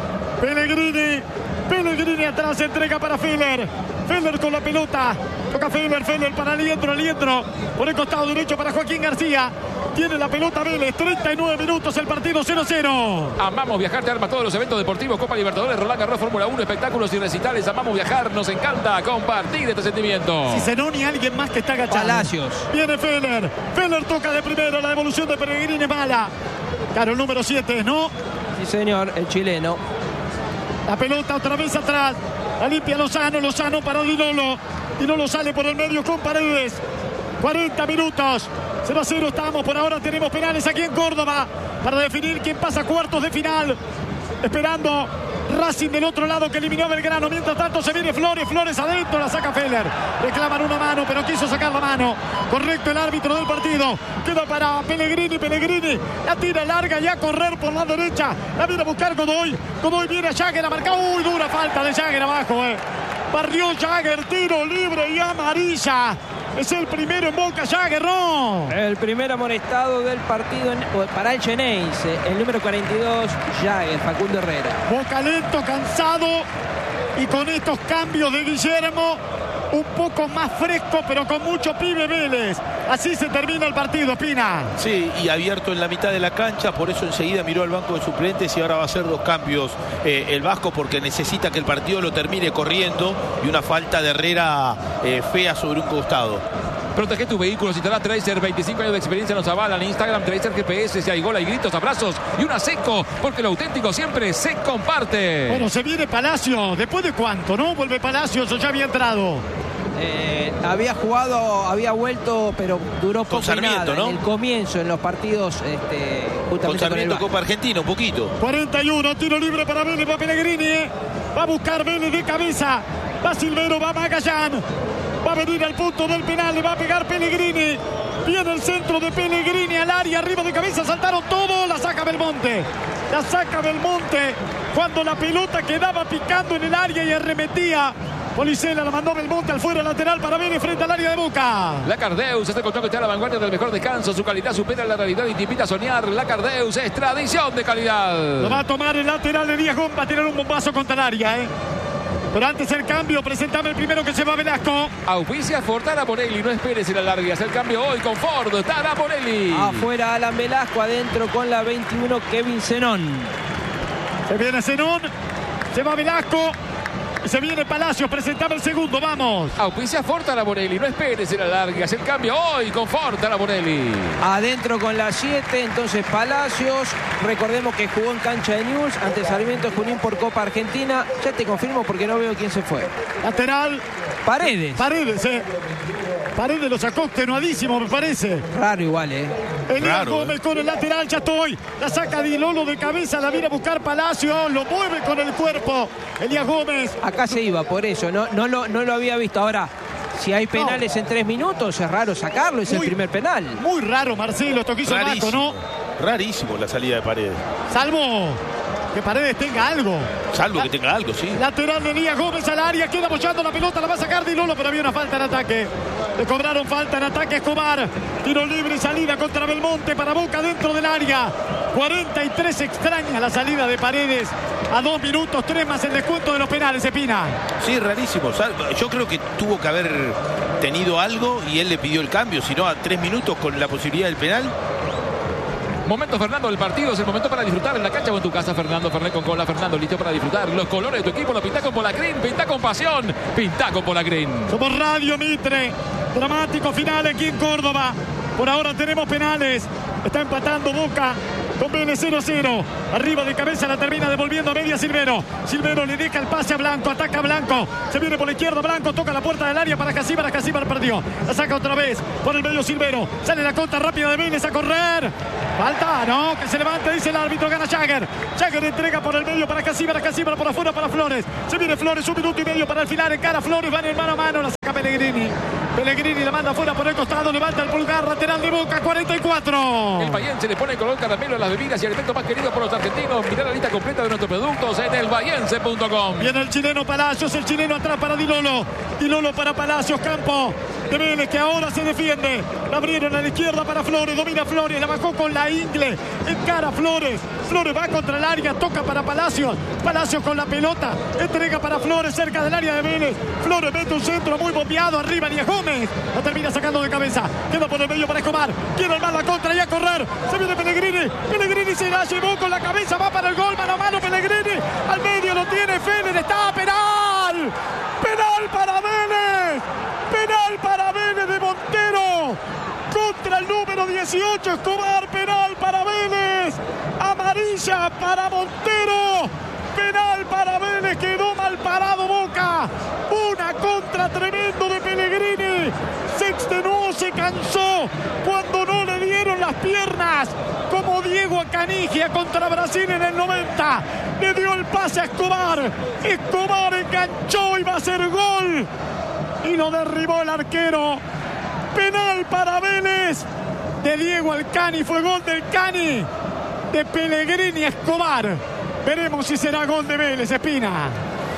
Pellegrini atrás, entrega para Feller. Feller con la pelota. Toca Feller para Aliendro. Por el costado derecho para Joaquín García. Tiene la pelota Vélez. 39 minutos el partido 0-0. Amamos viajar, te arma todos los eventos deportivos. Copa Libertadores, Roland Garros, Fórmula 1, espectáculos y recitales. Amamos viajar, nos encanta compartir este sentimiento. Si Zenón y alguien más que está agachado. Palacios. Viene Feller. Feller toca de primero. La devolución de Pellegrini es mala. Claro, el número 7, ¿no? Sí, señor, el chileno. La pelota otra vez atrás. La limpia Lozano para Di Lolo. Di Lolo sale por el medio con Paredes. 40 minutos. 0-0 estamos. Por ahora tenemos penales aquí en Córdoba para definir quién pasa a cuartos de final. Esperando Racing del otro lado que eliminó a Belgrano. Mientras tanto se viene Flores adentro. La saca Feller. Reclaman una mano, pero quiso sacar la mano. Correcto el árbitro del partido. Queda para Pellegrini. La tira larga y a correr por la derecha. La viene a buscar Godoy. Godoy viene a Jagger a marcar. Uy, dura falta de Jagger abajo. Barrió Jagger. Tiro libre y amarilla. Es el primero en Boca, Jagger, ¿no? El primer amonestado del partido para el Xeneize. El número 42, Jagger, Facundo Herrera. Boca lento, cansado. Y con estos cambios de Guillermo, un poco más fresco, pero con mucho pibe Vélez. Así se termina el partido, Pina. Sí, y abierto en la mitad de la cancha. Por eso enseguida miró al banco de suplentes y ahora va a hacer 2 cambios el Vasco, porque necesita que el partido lo termine corriendo. Y una falta de Herrera fea sobre un costado. Protege tu vehículo, si te da Tracer, 25 años de experiencia nos avalan. Instagram, Tracer GPS, si hay gol, hay gritos, abrazos y una seco, porque lo auténtico siempre se comparte. Bueno, se viene Palacio. ¿Después de cuánto, no? ¿Vuelve Palacios o ya había entrado? Había jugado, había vuelto, pero duró poco. Con Sarmiento, nada, ¿no? en el comienzo, en los partidos, justamente Con Sarmiento, Copa Argentina, un poquito. 41, tiro libre para Vélez, va Pellegrini. Va a buscar Vélez de cabeza. Va Silvero, va Magallán. Va a venir al punto del penal, le va a pegar Pellegrini. Viene el centro de Pellegrini al área, arriba de cabeza, saltaron todos, la saca Belmonte. La saca Belmonte cuando la pelota quedaba picando en el área y arremetía. Policela la mandó Belmonte al fuera lateral para Vélez frente al área de Boca. La Cardeus, este colchón que está a la vanguardia del mejor descanso. Su calidad supera la realidad y te invita a soñar. La Cardeus es tradición de calidad. Lo va a tomar el lateral de Díaz Gómez, va a tirar un bombazo contra el área, Pero antes el cambio, presentame el primero que se va Velasco. Auspicia Ford Taraborelli, no esperes el alargue. Haz el cambio hoy con Ford Taraborelli. Afuera Alan Velasco, adentro con la 21 Kevin Zenón. Se viene Zenón, se va Velasco. Se viene Palacios, presentame el segundo, vamos. Auspicia Ford Taraborelli, no esperes el alargue. Haz el cambio hoy con Ford Taraborelli. Adentro con la 7, entonces Palacios. Recordemos que jugó en cancha de Newell's ante Sarmiento Junín por Copa Argentina. Ya te confirmo porque no veo quién se fue. Lateral. Paredes. Paredes lo sacó extenuadísimo, me parece. Raro igual, Elías Gómez con el lateral, ya estoy. La saca Di Lolo de cabeza, la viene a buscar Palacio. Lo mueve con el cuerpo. Elías Gómez. Acá se iba, por eso. No lo había visto. Ahora, si hay penales en 3 minutos, es raro sacarlo. Es el primer penal. Muy raro, Marcelo. Esto que hizo Vasco, ¿no? Rarísimo la salida de Paredes. Salvo que Paredes tenga algo. Salvo que tenga algo, sí. Lateral de Elías Gómez al área. Queda apoyando la pelota. La va a sacar Di Lolo, pero había una falta en ataque. Le cobraron falta en ataque Escobar. Tiro libre y salida contra Belmonte para Boca dentro del área. 43 extraña la salida de Paredes. A 2 minutos, 3 más el descuento de los penales, Espina. Sí, rarísimo. Yo creo que tuvo que haber tenido algo y él le pidió el cambio. Si no, a 3 minutos con la posibilidad del penal. Momento, Fernando, del partido. Es el momento para disfrutar en la cancha o en tu casa. Fernando Fernet con cola. Fernando, listo para disfrutar. Los colores de tu equipo lo pinta con Polacrín. Pinta con pasión. Pinta con Polacrín. Somos Radio Mitre. Dramático final aquí en Córdoba. Por ahora tenemos penales. Está empatando Boca con Vélez 0-0. Arriba de cabeza la termina devolviendo a media Silvero. Silvero le deja el pase a Blanco. Ataca a Blanco. Se viene por la izquierda Blanco. Toca la puerta del área para Casíbar. Casíbar perdió. La saca otra vez por el medio Silvero. Sale la contra rápida de Vélez a correr. Falta, no, que se levante, dice el árbitro. Gana Jagger. Jagger entrega por el medio para Casíbar. Casíbar por afuera para Flores. Se viene Flores, 1 minuto y medio para el final. En cara Flores, van en mano a mano. La saca Pellegrini. Pellegrini la manda afuera por el costado. Levanta el pulgar lateral de Boca. 44. El Bahiense le pone color caramelo a las bebidas y alimentos más queridos por los argentinos. Mirá la lista completa de nuestros productos en elbahiense.com. Viene el chileno Palacios, el chileno atrás para Dilolo. Dilolo para Palacios, campo de Vélez que ahora se defiende. La abrieron a la izquierda para Flores, domina Flores, la bajó con la ingle. Encara Flores. Flores va contra el área, toca para Palacios. Palacios con la pelota, entrega para Flores cerca del área de Vélez. Flores mete un centro muy bombeado arriba, Díaz Gómez. La termina sacando de cabeza. Queda por el medio para Escobar. Quiere armar la contra y a correr. Se viene Pellegrini. Pellegrini se la llevó con la cabeza, va para el gol, mano a mano Pellegrini. Al medio lo tiene Félix, está penal. Penal para Vélez. Penal para Vélez de Montero. Contra el número 18 Escobar. Penal para Vélez. Amarilla para Montero. Penal para Vélez. Quedó mal parado Boca. Una contra tremendo de Pellegrini. Se extenuó, se cansó cuando no le dieron las piernas. Como Diego Canigia contra Brasil en el 90. Le dio el pase a Escobar. Escobar enganchó y va a ser gol. Y lo derribó el arquero. Penal para Vélez de Diego Alcani. Fue gol del Cani. De Pellegrini a Escobar. Veremos si será gol de Vélez, Espina.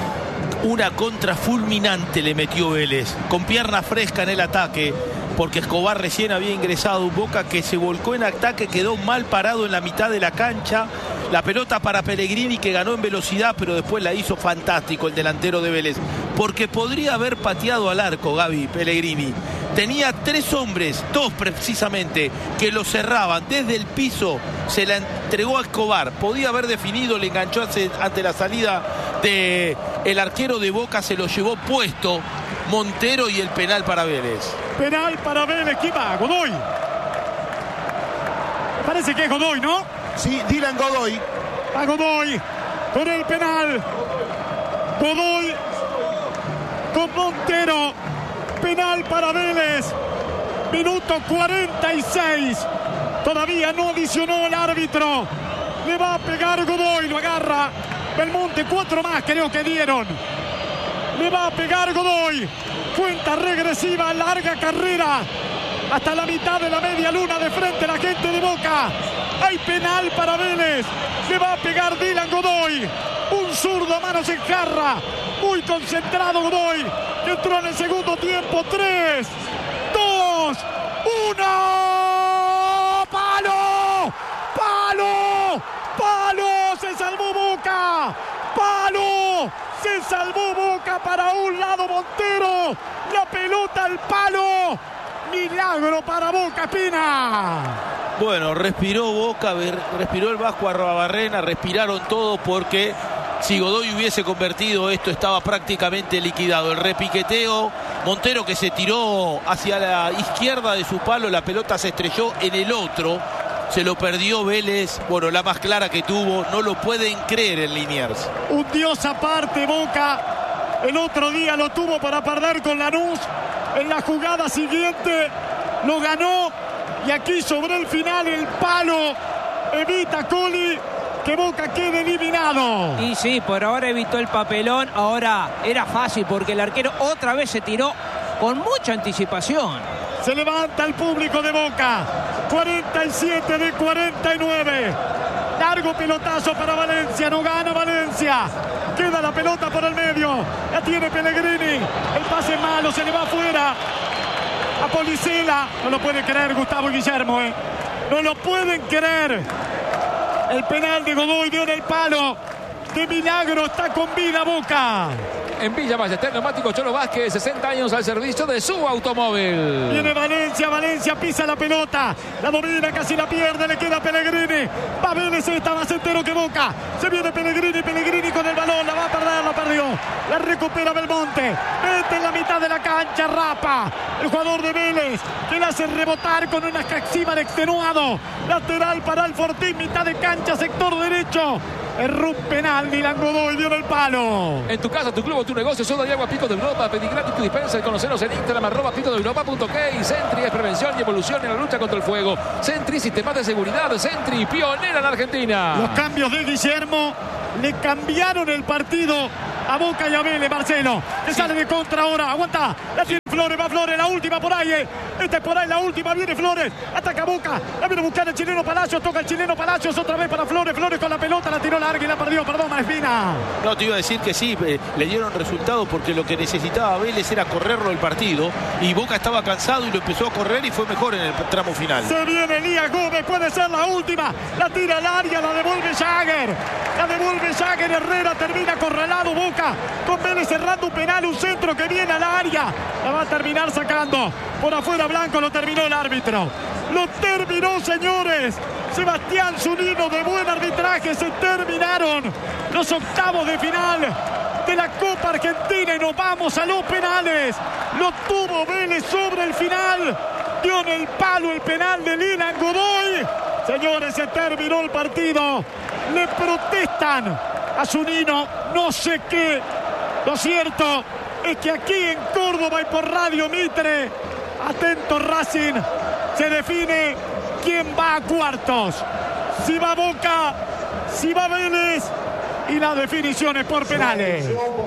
Una contra fulminante le metió Vélez, con pierna fresca en el ataque, porque Escobar recién había ingresado. Un Boca que se volcó en ataque, quedó mal parado en la mitad de la cancha. La pelota para Pellegrini, que ganó en velocidad, pero después la hizo fantástico el delantero de Vélez, porque podría haber pateado al arco Gaby Pellegrini. Tenía 3 hombres, 2 precisamente, que lo cerraban desde el piso. Se la entregó a Escobar, podía haber definido, le enganchó ante la salida del arquero de Boca, se lo llevó puesto Montero y el penal para Vélez. Penal para Vélez, ¿quién va? Godoy. Parece que es Godoy, ¿no? Sí, Dylan Godoy. A Godoy con el penal. Godoy con Montero. Penal para Vélez. Minuto 46. Todavía no adicionó el árbitro. Le va a pegar Godoy, lo agarra Belmonte. 4 más creo que dieron. Le va a pegar Godoy. Cuenta regresiva, larga carrera. Hasta la mitad de la media luna de frente la gente de Boca. Hay penal para Vélez. Le va a pegar Dylan Godoy. Un zurdo a manos en jarra. Muy concentrado Godoy. Que entró en el segundo tiempo. 3, 2, 1. ¡Palo! ¡Palo! ¡Palo! ¡Se salvó Boca! ¡Palo! Se salvó Boca para un lado Montero. La pelota al palo. Milagro para Boca, Espina. Bueno, respiró Boca, respiró el Vasco Arruabarrena, respiraron todos, porque si Godoy hubiese convertido esto estaba prácticamente liquidado. El repiqueteo, Montero que se tiró hacia la izquierda de su palo, la pelota se estrelló en el otro, se lo perdió Vélez. Bueno, la más clara que tuvo, no lo pueden creer en Liniers. Un dios aparte Boca. El otro día lo tuvo para perder con Lanús. En la jugada siguiente lo ganó. Y aquí sobre el final el palo evita Coli que Boca quede eliminado. Y sí, por ahora evitó el papelón. Ahora era fácil porque el arquero otra vez se tiró con mucha anticipación. Se levanta el público de Boca. 47 de 49. Largo pelotazo para Valencia. No gana Valencia. Queda la pelota por el medio. La tiene Pellegrini. El pase malo, se le va afuera. a Policela. No lo pueden creer, Gustavo Guillermo, no lo pueden creer. El penal de Godoy dio en el palo. De milagro está con vida Boca. En Villa Ballester, neumático Cholo Vázquez, 60 años al servicio de su automóvil. Viene Valencia pisa la pelota, la domina, casi la pierde, le queda Pellegrini. Va Vélez, está más entero que Boca. Se viene Pellegrini con el balón, la va a perder, la perdió. La recupera Belmonte, mete en la mitad de la cancha, Rapa, el jugador de Vélez, que la hace rebotar con una Caxíbar extenuado. Lateral para el Fortín, mitad de cancha, sector derecho. Erró un penal, Dylan Godoy dio en el palo. En tu casa, tu club o tu negocio, soda y agua Pico de Europa. Pedí gratis tu dispenser. Conocenos en Instagram, @picodeeuropa.k. Sentry es prevención y evolución en la lucha contra el fuego. Sentry, sistemas de seguridad. Sentry, pionera en Argentina. Los cambios de Guillermo le cambiaron el partido a Boca y a Vélez. Marcelo, que sale de contra ahora. Aguanta, la tiene Flores, va Flores, la última por ahí. Esta es por ahí, la última, viene Flores. Ataca Boca, la viene a buscar el chileno Palacios. Toca el chileno Palacios otra vez para Flores. Flores con la pelota, la tiró larga y la perdió. Perdón, Malespina. No, te iba a decir que sí, le dieron resultado porque lo que necesitaba Vélez era correrlo el partido. Y Boca estaba cansado y lo empezó a correr y fue mejor en el tramo final. Se viene Elías Gómez, puede ser la última. La tira al área, la devuelve Jagger. La devuelve Jagger, Herrera termina acorralado Boca. Con Vélez cerrando un penal, un centro que viene al área. La va a terminar sacando. Por afuera Blanco, lo terminó el árbitro. Lo terminó, señores. Sebastián Zunino, de buen arbitraje. Se terminaron los octavos de final de la Copa Argentina y nos vamos a los penales. Lo tuvo Vélez sobre el final. Dio en el palo el penal de Dylan Godoy. Señores, se terminó el partido. Le protestan a Zunino no sé qué. Lo cierto es que aquí en Córdoba y por Radio Mitre, atento Racing, se define quién va a cuartos. Si va Boca, si va Vélez, y las definiciones por penales.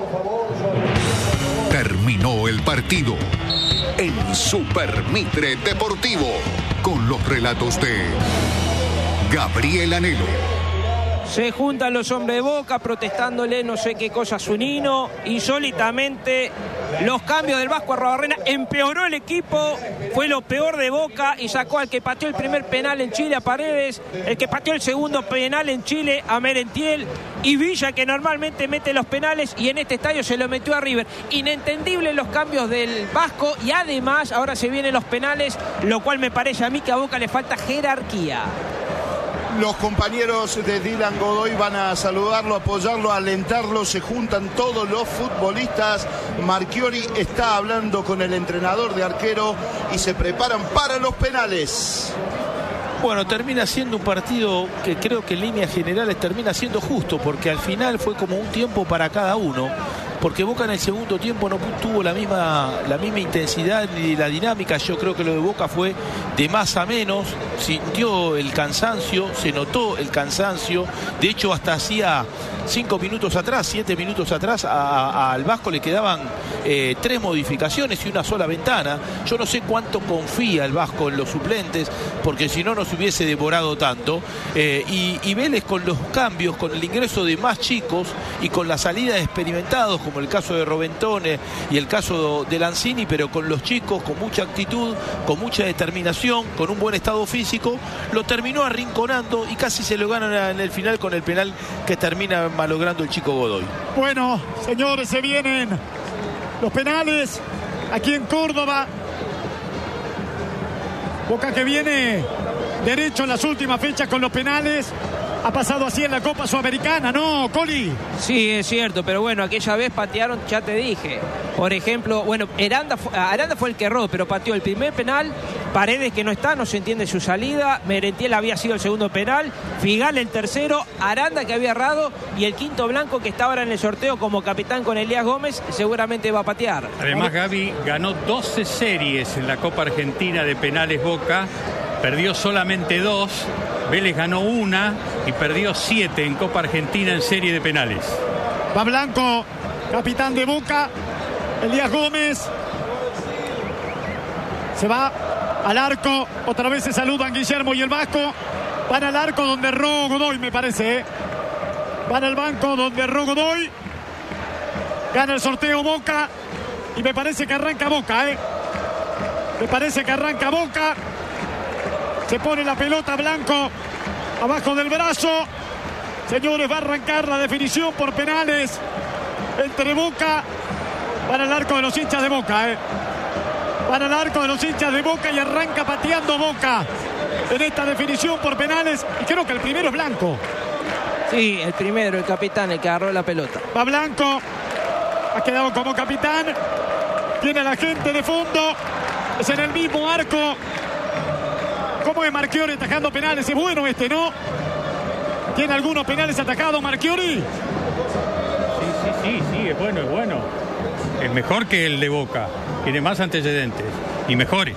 Terminó el partido en Super Mitre Deportivo con los relatos de Gabriel Anelo. Se juntan los hombres de Boca protestándole no sé qué cosa a Zunino. Insólitamente, los cambios del Vasco Arruabarrena empeoró el equipo. Fue lo peor de Boca y sacó al que pateó el primer penal en Chile, a Paredes, el que pateó el segundo penal en Chile, a Merentiel, y Villa, que normalmente mete los penales, y en este estadio se lo metió a River. Inentendible los cambios del Vasco, y además ahora se vienen los penales, lo cual me parece a mí que a Boca le falta jerarquía. Los compañeros de Dylan Godoy van a saludarlo, apoyarlo, alentarlo. Se juntan todos los futbolistas. Marchiori está hablando con el entrenador de arquero y se preparan para los penales. Bueno, termina siendo un partido que creo que en líneas generales termina siendo justo, porque al final fue como un tiempo para cada uno. Porque Boca en el segundo tiempo no tuvo la misma intensidad ni la dinámica. Yo creo que lo de Boca fue de más a menos. Sintió el cansancio, se notó el cansancio. De hecho, hasta hacía 5 minutos atrás, 7 minutos atrás, al Vasco le quedaban 3 modificaciones y una sola ventana. Yo no sé cuánto confía el Vasco en los suplentes, porque si no, no se hubiese devorado tanto. Y Vélez con los cambios, con el ingreso de más chicos y con la salida de experimentados, como el caso de Roventone y el caso de Lanzini, pero con los chicos, con mucha actitud, con mucha determinación, con un buen estado físico, lo terminó arrinconando y casi se lo ganan en el final con el penal que termina malogrando el chico Godoy. Bueno, señores, se vienen los penales aquí en Córdoba. Boca que viene derecho en las últimas fechas con los penales. Ha pasado así en la Copa Sudamericana, ¿no, Coli? Sí, es cierto, pero bueno, aquella vez patearon, ya te dije. Por ejemplo, bueno, Aranda fue el que erró, pero pateó el primer penal. Paredes, que no está, no se entiende su salida. Merentiel había sido el segundo penal. Figal el tercero. Aranda, que había errado. Y el quinto Blanco, que está ahora en el sorteo como capitán con Elías Gómez, seguramente va a patear. Además, Gaby ganó 12 series en la Copa Argentina de penales Boca. Perdió solamente 2. Vélez ganó 1 y perdió 7 en Copa Argentina en serie de penales. Va Blanco, capitán de Boca. Elías Gómez se va al arco. Otra vez se saludan Guillermo y el Vasco. Van al arco donde erró Godoy, me parece. Van al banco donde erró Godoy. Gana el sorteo Boca. Y me parece que arranca Boca, Me parece que arranca Boca. Se pone la pelota Blanco abajo del brazo. Señores, va a arrancar la definición por penales entre Boca. Van al arco de los hinchas de Boca, Van al arco de los hinchas de Boca y arranca pateando Boca en esta definición por penales. Y creo que el primero es Blanco. Sí, el primero, el capitán, el que agarró la pelota. Va Blanco. Ha quedado como capitán. Tiene a la gente de fondo. Es en el mismo arco. ¿Cómo es Marchiori atajando penales? Es bueno este, ¿no? Tiene algunos penales atajados Marchiori. Sí, es bueno, es bueno. Es mejor que el de Boca. Tiene más antecedentes y mejores.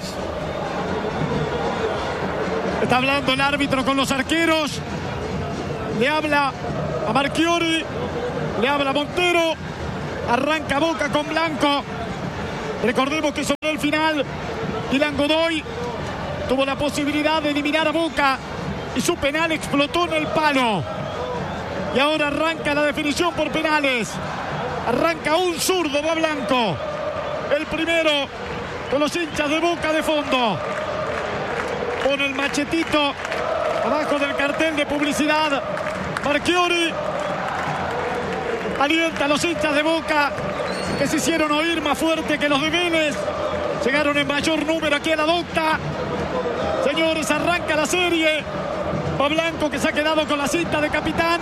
Está hablando el árbitro con los arqueros. Le habla a Marchiori. Le habla a Montero. Arranca Boca con Blanco. Recordemos que sobre el final Dylan Godoy tuvo la posibilidad de eliminar a Boca y su penal explotó en el palo. Y ahora arranca la definición por penales. Arranca un zurdo, va Blanco. El primero con los hinchas de Boca de fondo. Pone el machetito abajo del cartel de publicidad. Marchiori alienta a los hinchas de Boca que se hicieron oír más fuerte que los de Vélez. Llegaron en mayor número aquí a la Docta. Señores, arranca la serie. Va Blanco, que se ha quedado con la cinta de capitán.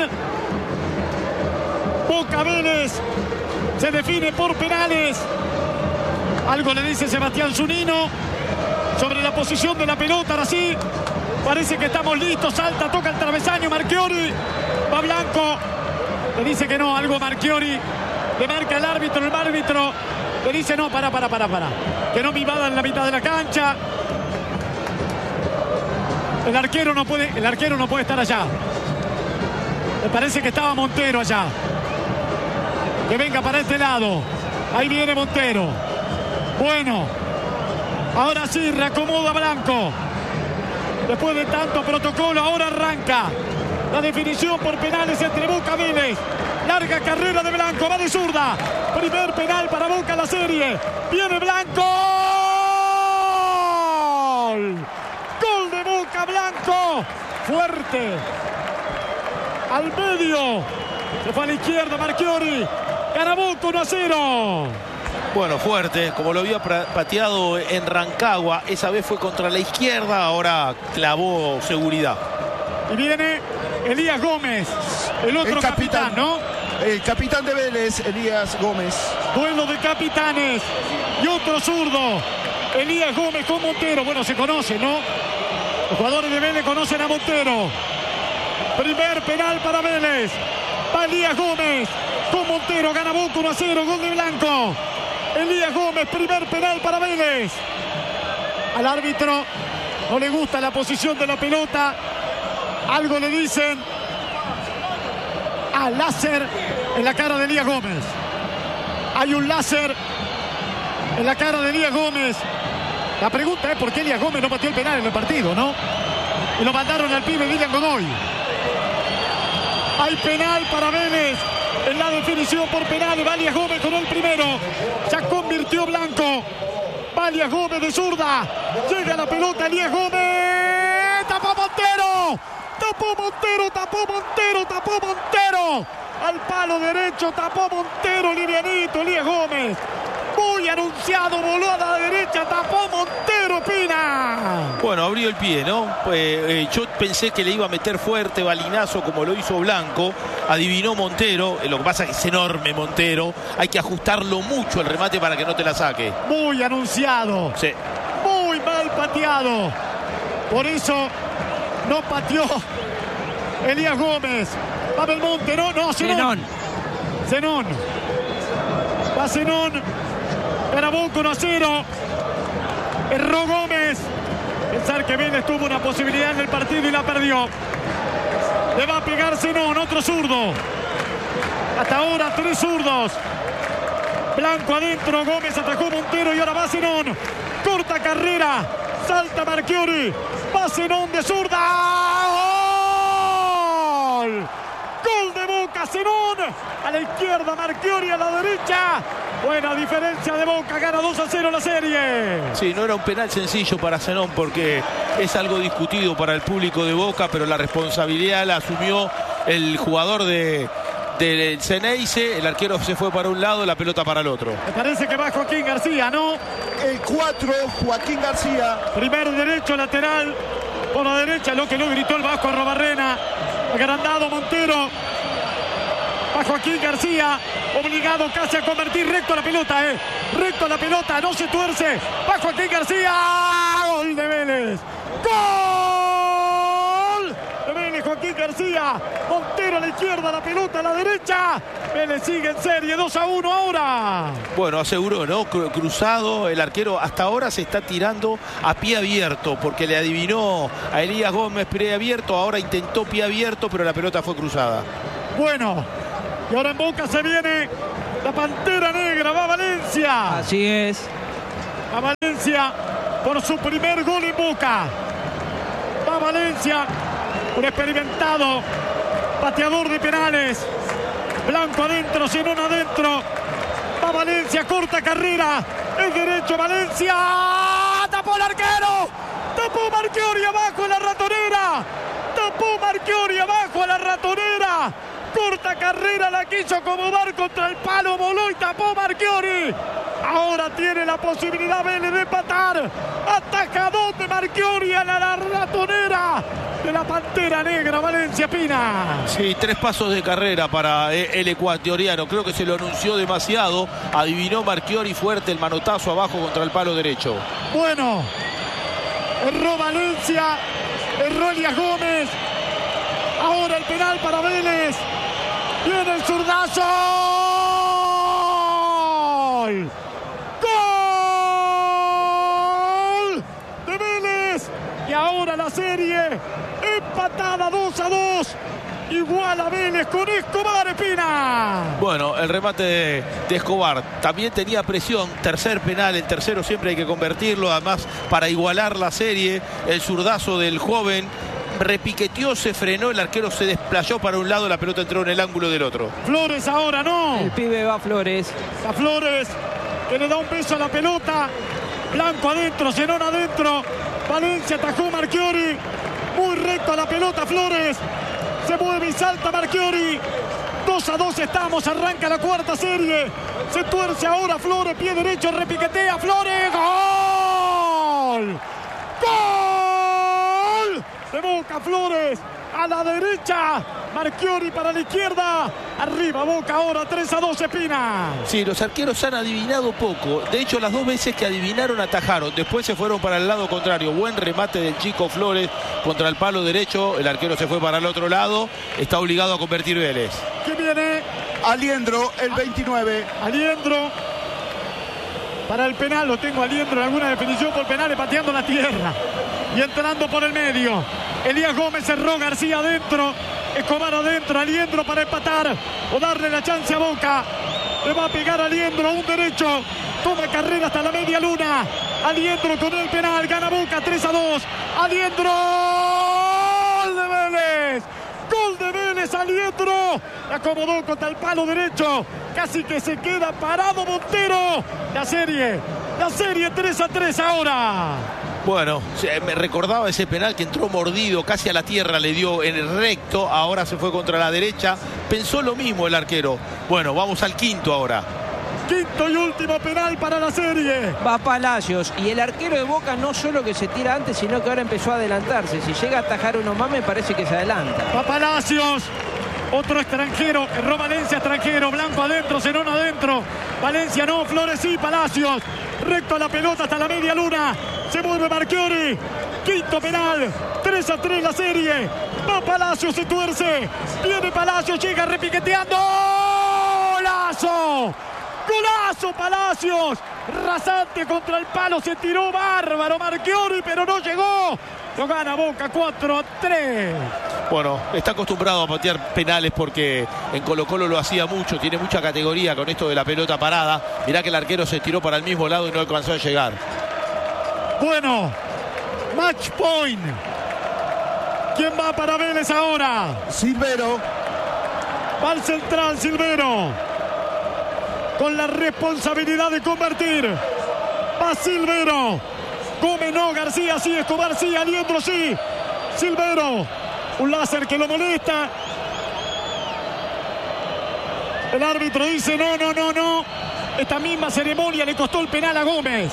Boca Vélez se define por penales. Algo le dice Sebastián Zunino sobre la posición de la pelota. Ahora sí, parece que estamos listos. Salta, toca el travesaño Marchiori. Va Blanco, le dice que no, algo Marchiori. Le marca el árbitro le dice no, para. Que no me invada en la mitad de la cancha. El arquero no puede estar allá. Me parece que estaba Montero allá. Que venga para este lado. Ahí viene Montero. Bueno, ahora sí, reacomoda Blanco. Después de tanto protocolo, ahora arranca la definición por penales entre Boca y Vélez. Larga carrera de Blanco, va de zurda. Primer penal para Boca en la serie. Viene Blanco. Gol de Boca, Blanco. Fuerte. Al medio. Se fue a la izquierda Marchiori. Gana Boca 1-0. Bueno, fuerte, como lo había pateado en Rancagua. Esa vez fue contra la izquierda, ahora clavó seguridad. Y viene Elías Gómez, el otro capitán, ¿no? El capitán de Vélez, Elías Gómez. Duelo de capitanes. Y otro zurdo. Elías Gómez con Montero. Bueno, se conoce, ¿no? Los jugadores de Vélez conocen a Montero. Primer penal para Vélez. Va Elías Gómez con Montero. Gana Boca 1-0. Gol de Blanco. Elías Gómez, primer penal para Vélez. Al árbitro no le gusta la posición de la pelota. Algo le dicen. Láser en la cara de Elías Gómez. Hay un láser en la cara de Elías Gómez. La pregunta es por qué Elías Gómez no pateó el penal en el partido, ¿no? Y lo mandaron al pibe Dylan Godoy. Hay penal para Vélez en la definición por penal. Va Elías Gómez con el primero. Ya convirtió Blanco. Va Elías Gómez de zurda. Llega la pelota Elías Gómez. ¡Tapó Montero! Tapó Montero. Al palo derecho, tapó Montero, livianito, Elías Gómez. Muy anunciado, voló a la derecha, tapó Montero, Pina. Bueno, abrió el pie, ¿no? Yo pensé que le iba a meter fuerte, balinazo, como lo hizo Blanco. Adivinó Montero. Lo que pasa es que es enorme Montero. Hay que ajustarlo mucho el remate para que no te la saque. Muy anunciado. Sí. Muy mal pateado. Por eso no pateó Elías Gómez. Va Belmonte, no, Zenón. Va Zenón. Gana Boca 1-0. Erró Gómez. Pensar que Vélez tuvo una posibilidad en el partido y la perdió. Le va a pegar Zenón, otro zurdo. Hasta ahora 3 zurdos. Blanco adentro, Gómez atajó Montero y ahora va Zenón. Corta carrera. Salta Marchiori. Va Zenón de zurda. ¡Gol! Gol de Boca, Zenón. A la izquierda, Marchiori a la derecha. Buena diferencia de Boca, gana 2-0 la serie. Sí, no era un penal sencillo para Zenón porque es algo discutido para el público de Boca, pero la responsabilidad la asumió el jugador del Ceneice. El arquero se fue para un lado, la pelota para el otro. Me parece que va Joaquín García, ¿no? El 4, Joaquín García. Primer derecho lateral por la derecha, lo que no gritó el Vasco Arrobarrena. Agrandado Montero. Va Joaquín García, obligado casi a convertir recto a la pelota, recto a la pelota, no se tuerce. Va Joaquín García, gol de Vélez. ¡Gol de Vélez, Joaquín García! Montero a la izquierda, la pelota a la derecha. Vélez sigue en serie, 2-1 ahora. Bueno, aseguró, ¿no? Cruzado, el arquero hasta ahora se está tirando a pie abierto porque le adivinó a Elías Gómez pie abierto, ahora intentó pie abierto, pero la pelota fue cruzada. Bueno, y ahora en Boca se viene la Pantera Negra, va Valencia. Así es. A Valencia por su primer gol en Boca. Va Valencia, un experimentado pateador de penales. Blanco adentro, Zenón adentro. Va Valencia, corta carrera. Es derecho Valencia. Tapó el arquero. Tapó Marchiori abajo en la ratonera. Tapó Marchiori abajo en la ratonera. Corta carrera, la quiso acomodar contra el palo, voló y tapó Marchiori. Ahora tiene la posibilidad Vélez de empatar. Atajadón de Marchiori a la ratonera de la Pantera Negra, Valencia Pina. Sí, 3 pasos de carrera para el ecuatoriano. Creo que se lo anunció demasiado. Adivinó Marchiori fuerte el manotazo abajo contra el palo derecho. Bueno, erró Valencia, erró Elías Gómez. Ahora el penal para Vélez. Viene el zurdazo. ¡Gol! ¡Gol de Vélez! Y ahora la serie empatada 2-2. Igual a Vélez con Escobar, Espina. Bueno, el remate de Escobar también tenía presión. Tercer penal, el tercero siempre hay que convertirlo. Además, para igualar la serie, el zurdazo del joven repiqueteó, se frenó, el arquero se desplayó para un lado, la pelota entró en el ángulo del otro. Flores ahora, ¿no? El pibe va Flores. A Flores, que le da un beso a la pelota. Blanco adentro, Zenón adentro. Valencia atajó Marchiori. Muy recto a la pelota Flores. Se mueve y salta Marchiori. 2-2 estamos, arranca la cuarta serie. Se tuerce ahora Flores, pie derecho, repiquetea Flores. ¡Gol! ¡Gol! De Boca Flores a la derecha. Marchiori para la izquierda. Arriba Boca ahora 3-2 Espina. Sí, los arqueros han adivinado poco. De hecho, las 2 veces que adivinaron atajaron. Después se fueron para el lado contrario. Buen remate del chico Flores contra el palo derecho. El arquero se fue para el otro lado. Está obligado a convertir Vélez. ¿Qué viene? Aliendro, el 29. Aliendro. Para el penal, lo tengo Aliendro en alguna definición por penales, pateando la tierra y entrando por el medio. Elías Gómez cerró, García adentro, Escobar adentro, Aliendro para empatar o darle la chance a Boca. Le va a pegar Aliendro a un derecho, toma carrera hasta la media luna. Aliendro con el penal, gana Boca 3-2. Aliendro, gol de Vélez. Gol de Vélez, Aliendro. Acomodó contra el palo derecho. Casi que se queda parado Montero. La serie 3-3 ahora. Bueno, me recordaba ese penal que entró mordido, casi a la tierra le dio en el recto. Ahora se fue contra la derecha. Pensó lo mismo el arquero. Bueno, vamos al quinto ahora. Quinto y último penal para la serie. Va Palacios y el arquero de Boca no solo que se tira antes, sino que ahora empezó a adelantarse. Si llega a atajar uno más, me parece que se adelanta. Va Palacios, otro extranjero, erró Valencia, extranjero, Blanco adentro, Zenón adentro. Valencia no, Flores sí, Palacios. Recto a la pelota hasta la media luna. Se mueve Marchiori. Quinto penal. 3-3 la serie. Va Palacios, se tuerce. Viene Palacios, llega repiqueteando. ¡Golazo! ¡Golazo Palacios! Rasante contra el palo, se tiró bárbaro Marchiori, pero no llegó. Lo gana Boca 4-3. Bueno, está acostumbrado a patear penales porque en Colo-Colo lo hacía mucho, tiene mucha categoría con esto de la pelota parada. Mirá que el arquero se tiró para el mismo lado y no alcanzó a llegar. Bueno, match point. ¿Quién va para Vélez ahora? Silvero. Va al central Silvero. con la responsabilidad de convertir. Va Silvero. Gómez no, García sí, Escobar sí, Aliendro sí. Silvero, un láser que lo molesta. El árbitro dice no. Esta misma ceremonia le costó el penal a Gómez.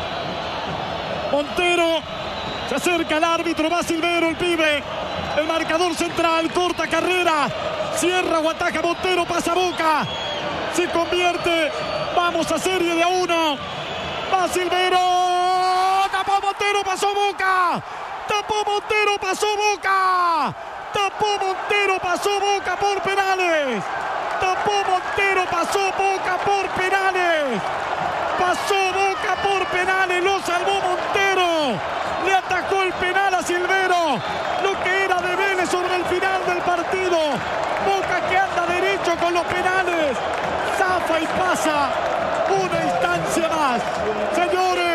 Montero se acerca al árbitro, va Silvero, el pibe. El marcador central, corta carrera. Cierra o ataca Montero, pasa Boca. Se convierte, vamos a serie de a 1. Va Silvero. Tapó Montero, pasó Boca. Tapó Montero, pasó Boca. Tapó Montero, pasó Boca por penales. Tapó Montero, pasó Boca por penales. Pasó Boca por penales, lo salvó Montero. Le atacó el penal a Silvero. Lo que era de Vélez sobre el final del partido. Boca que anda derecho con los penales. Zafa y pasa una instancia más. Señores,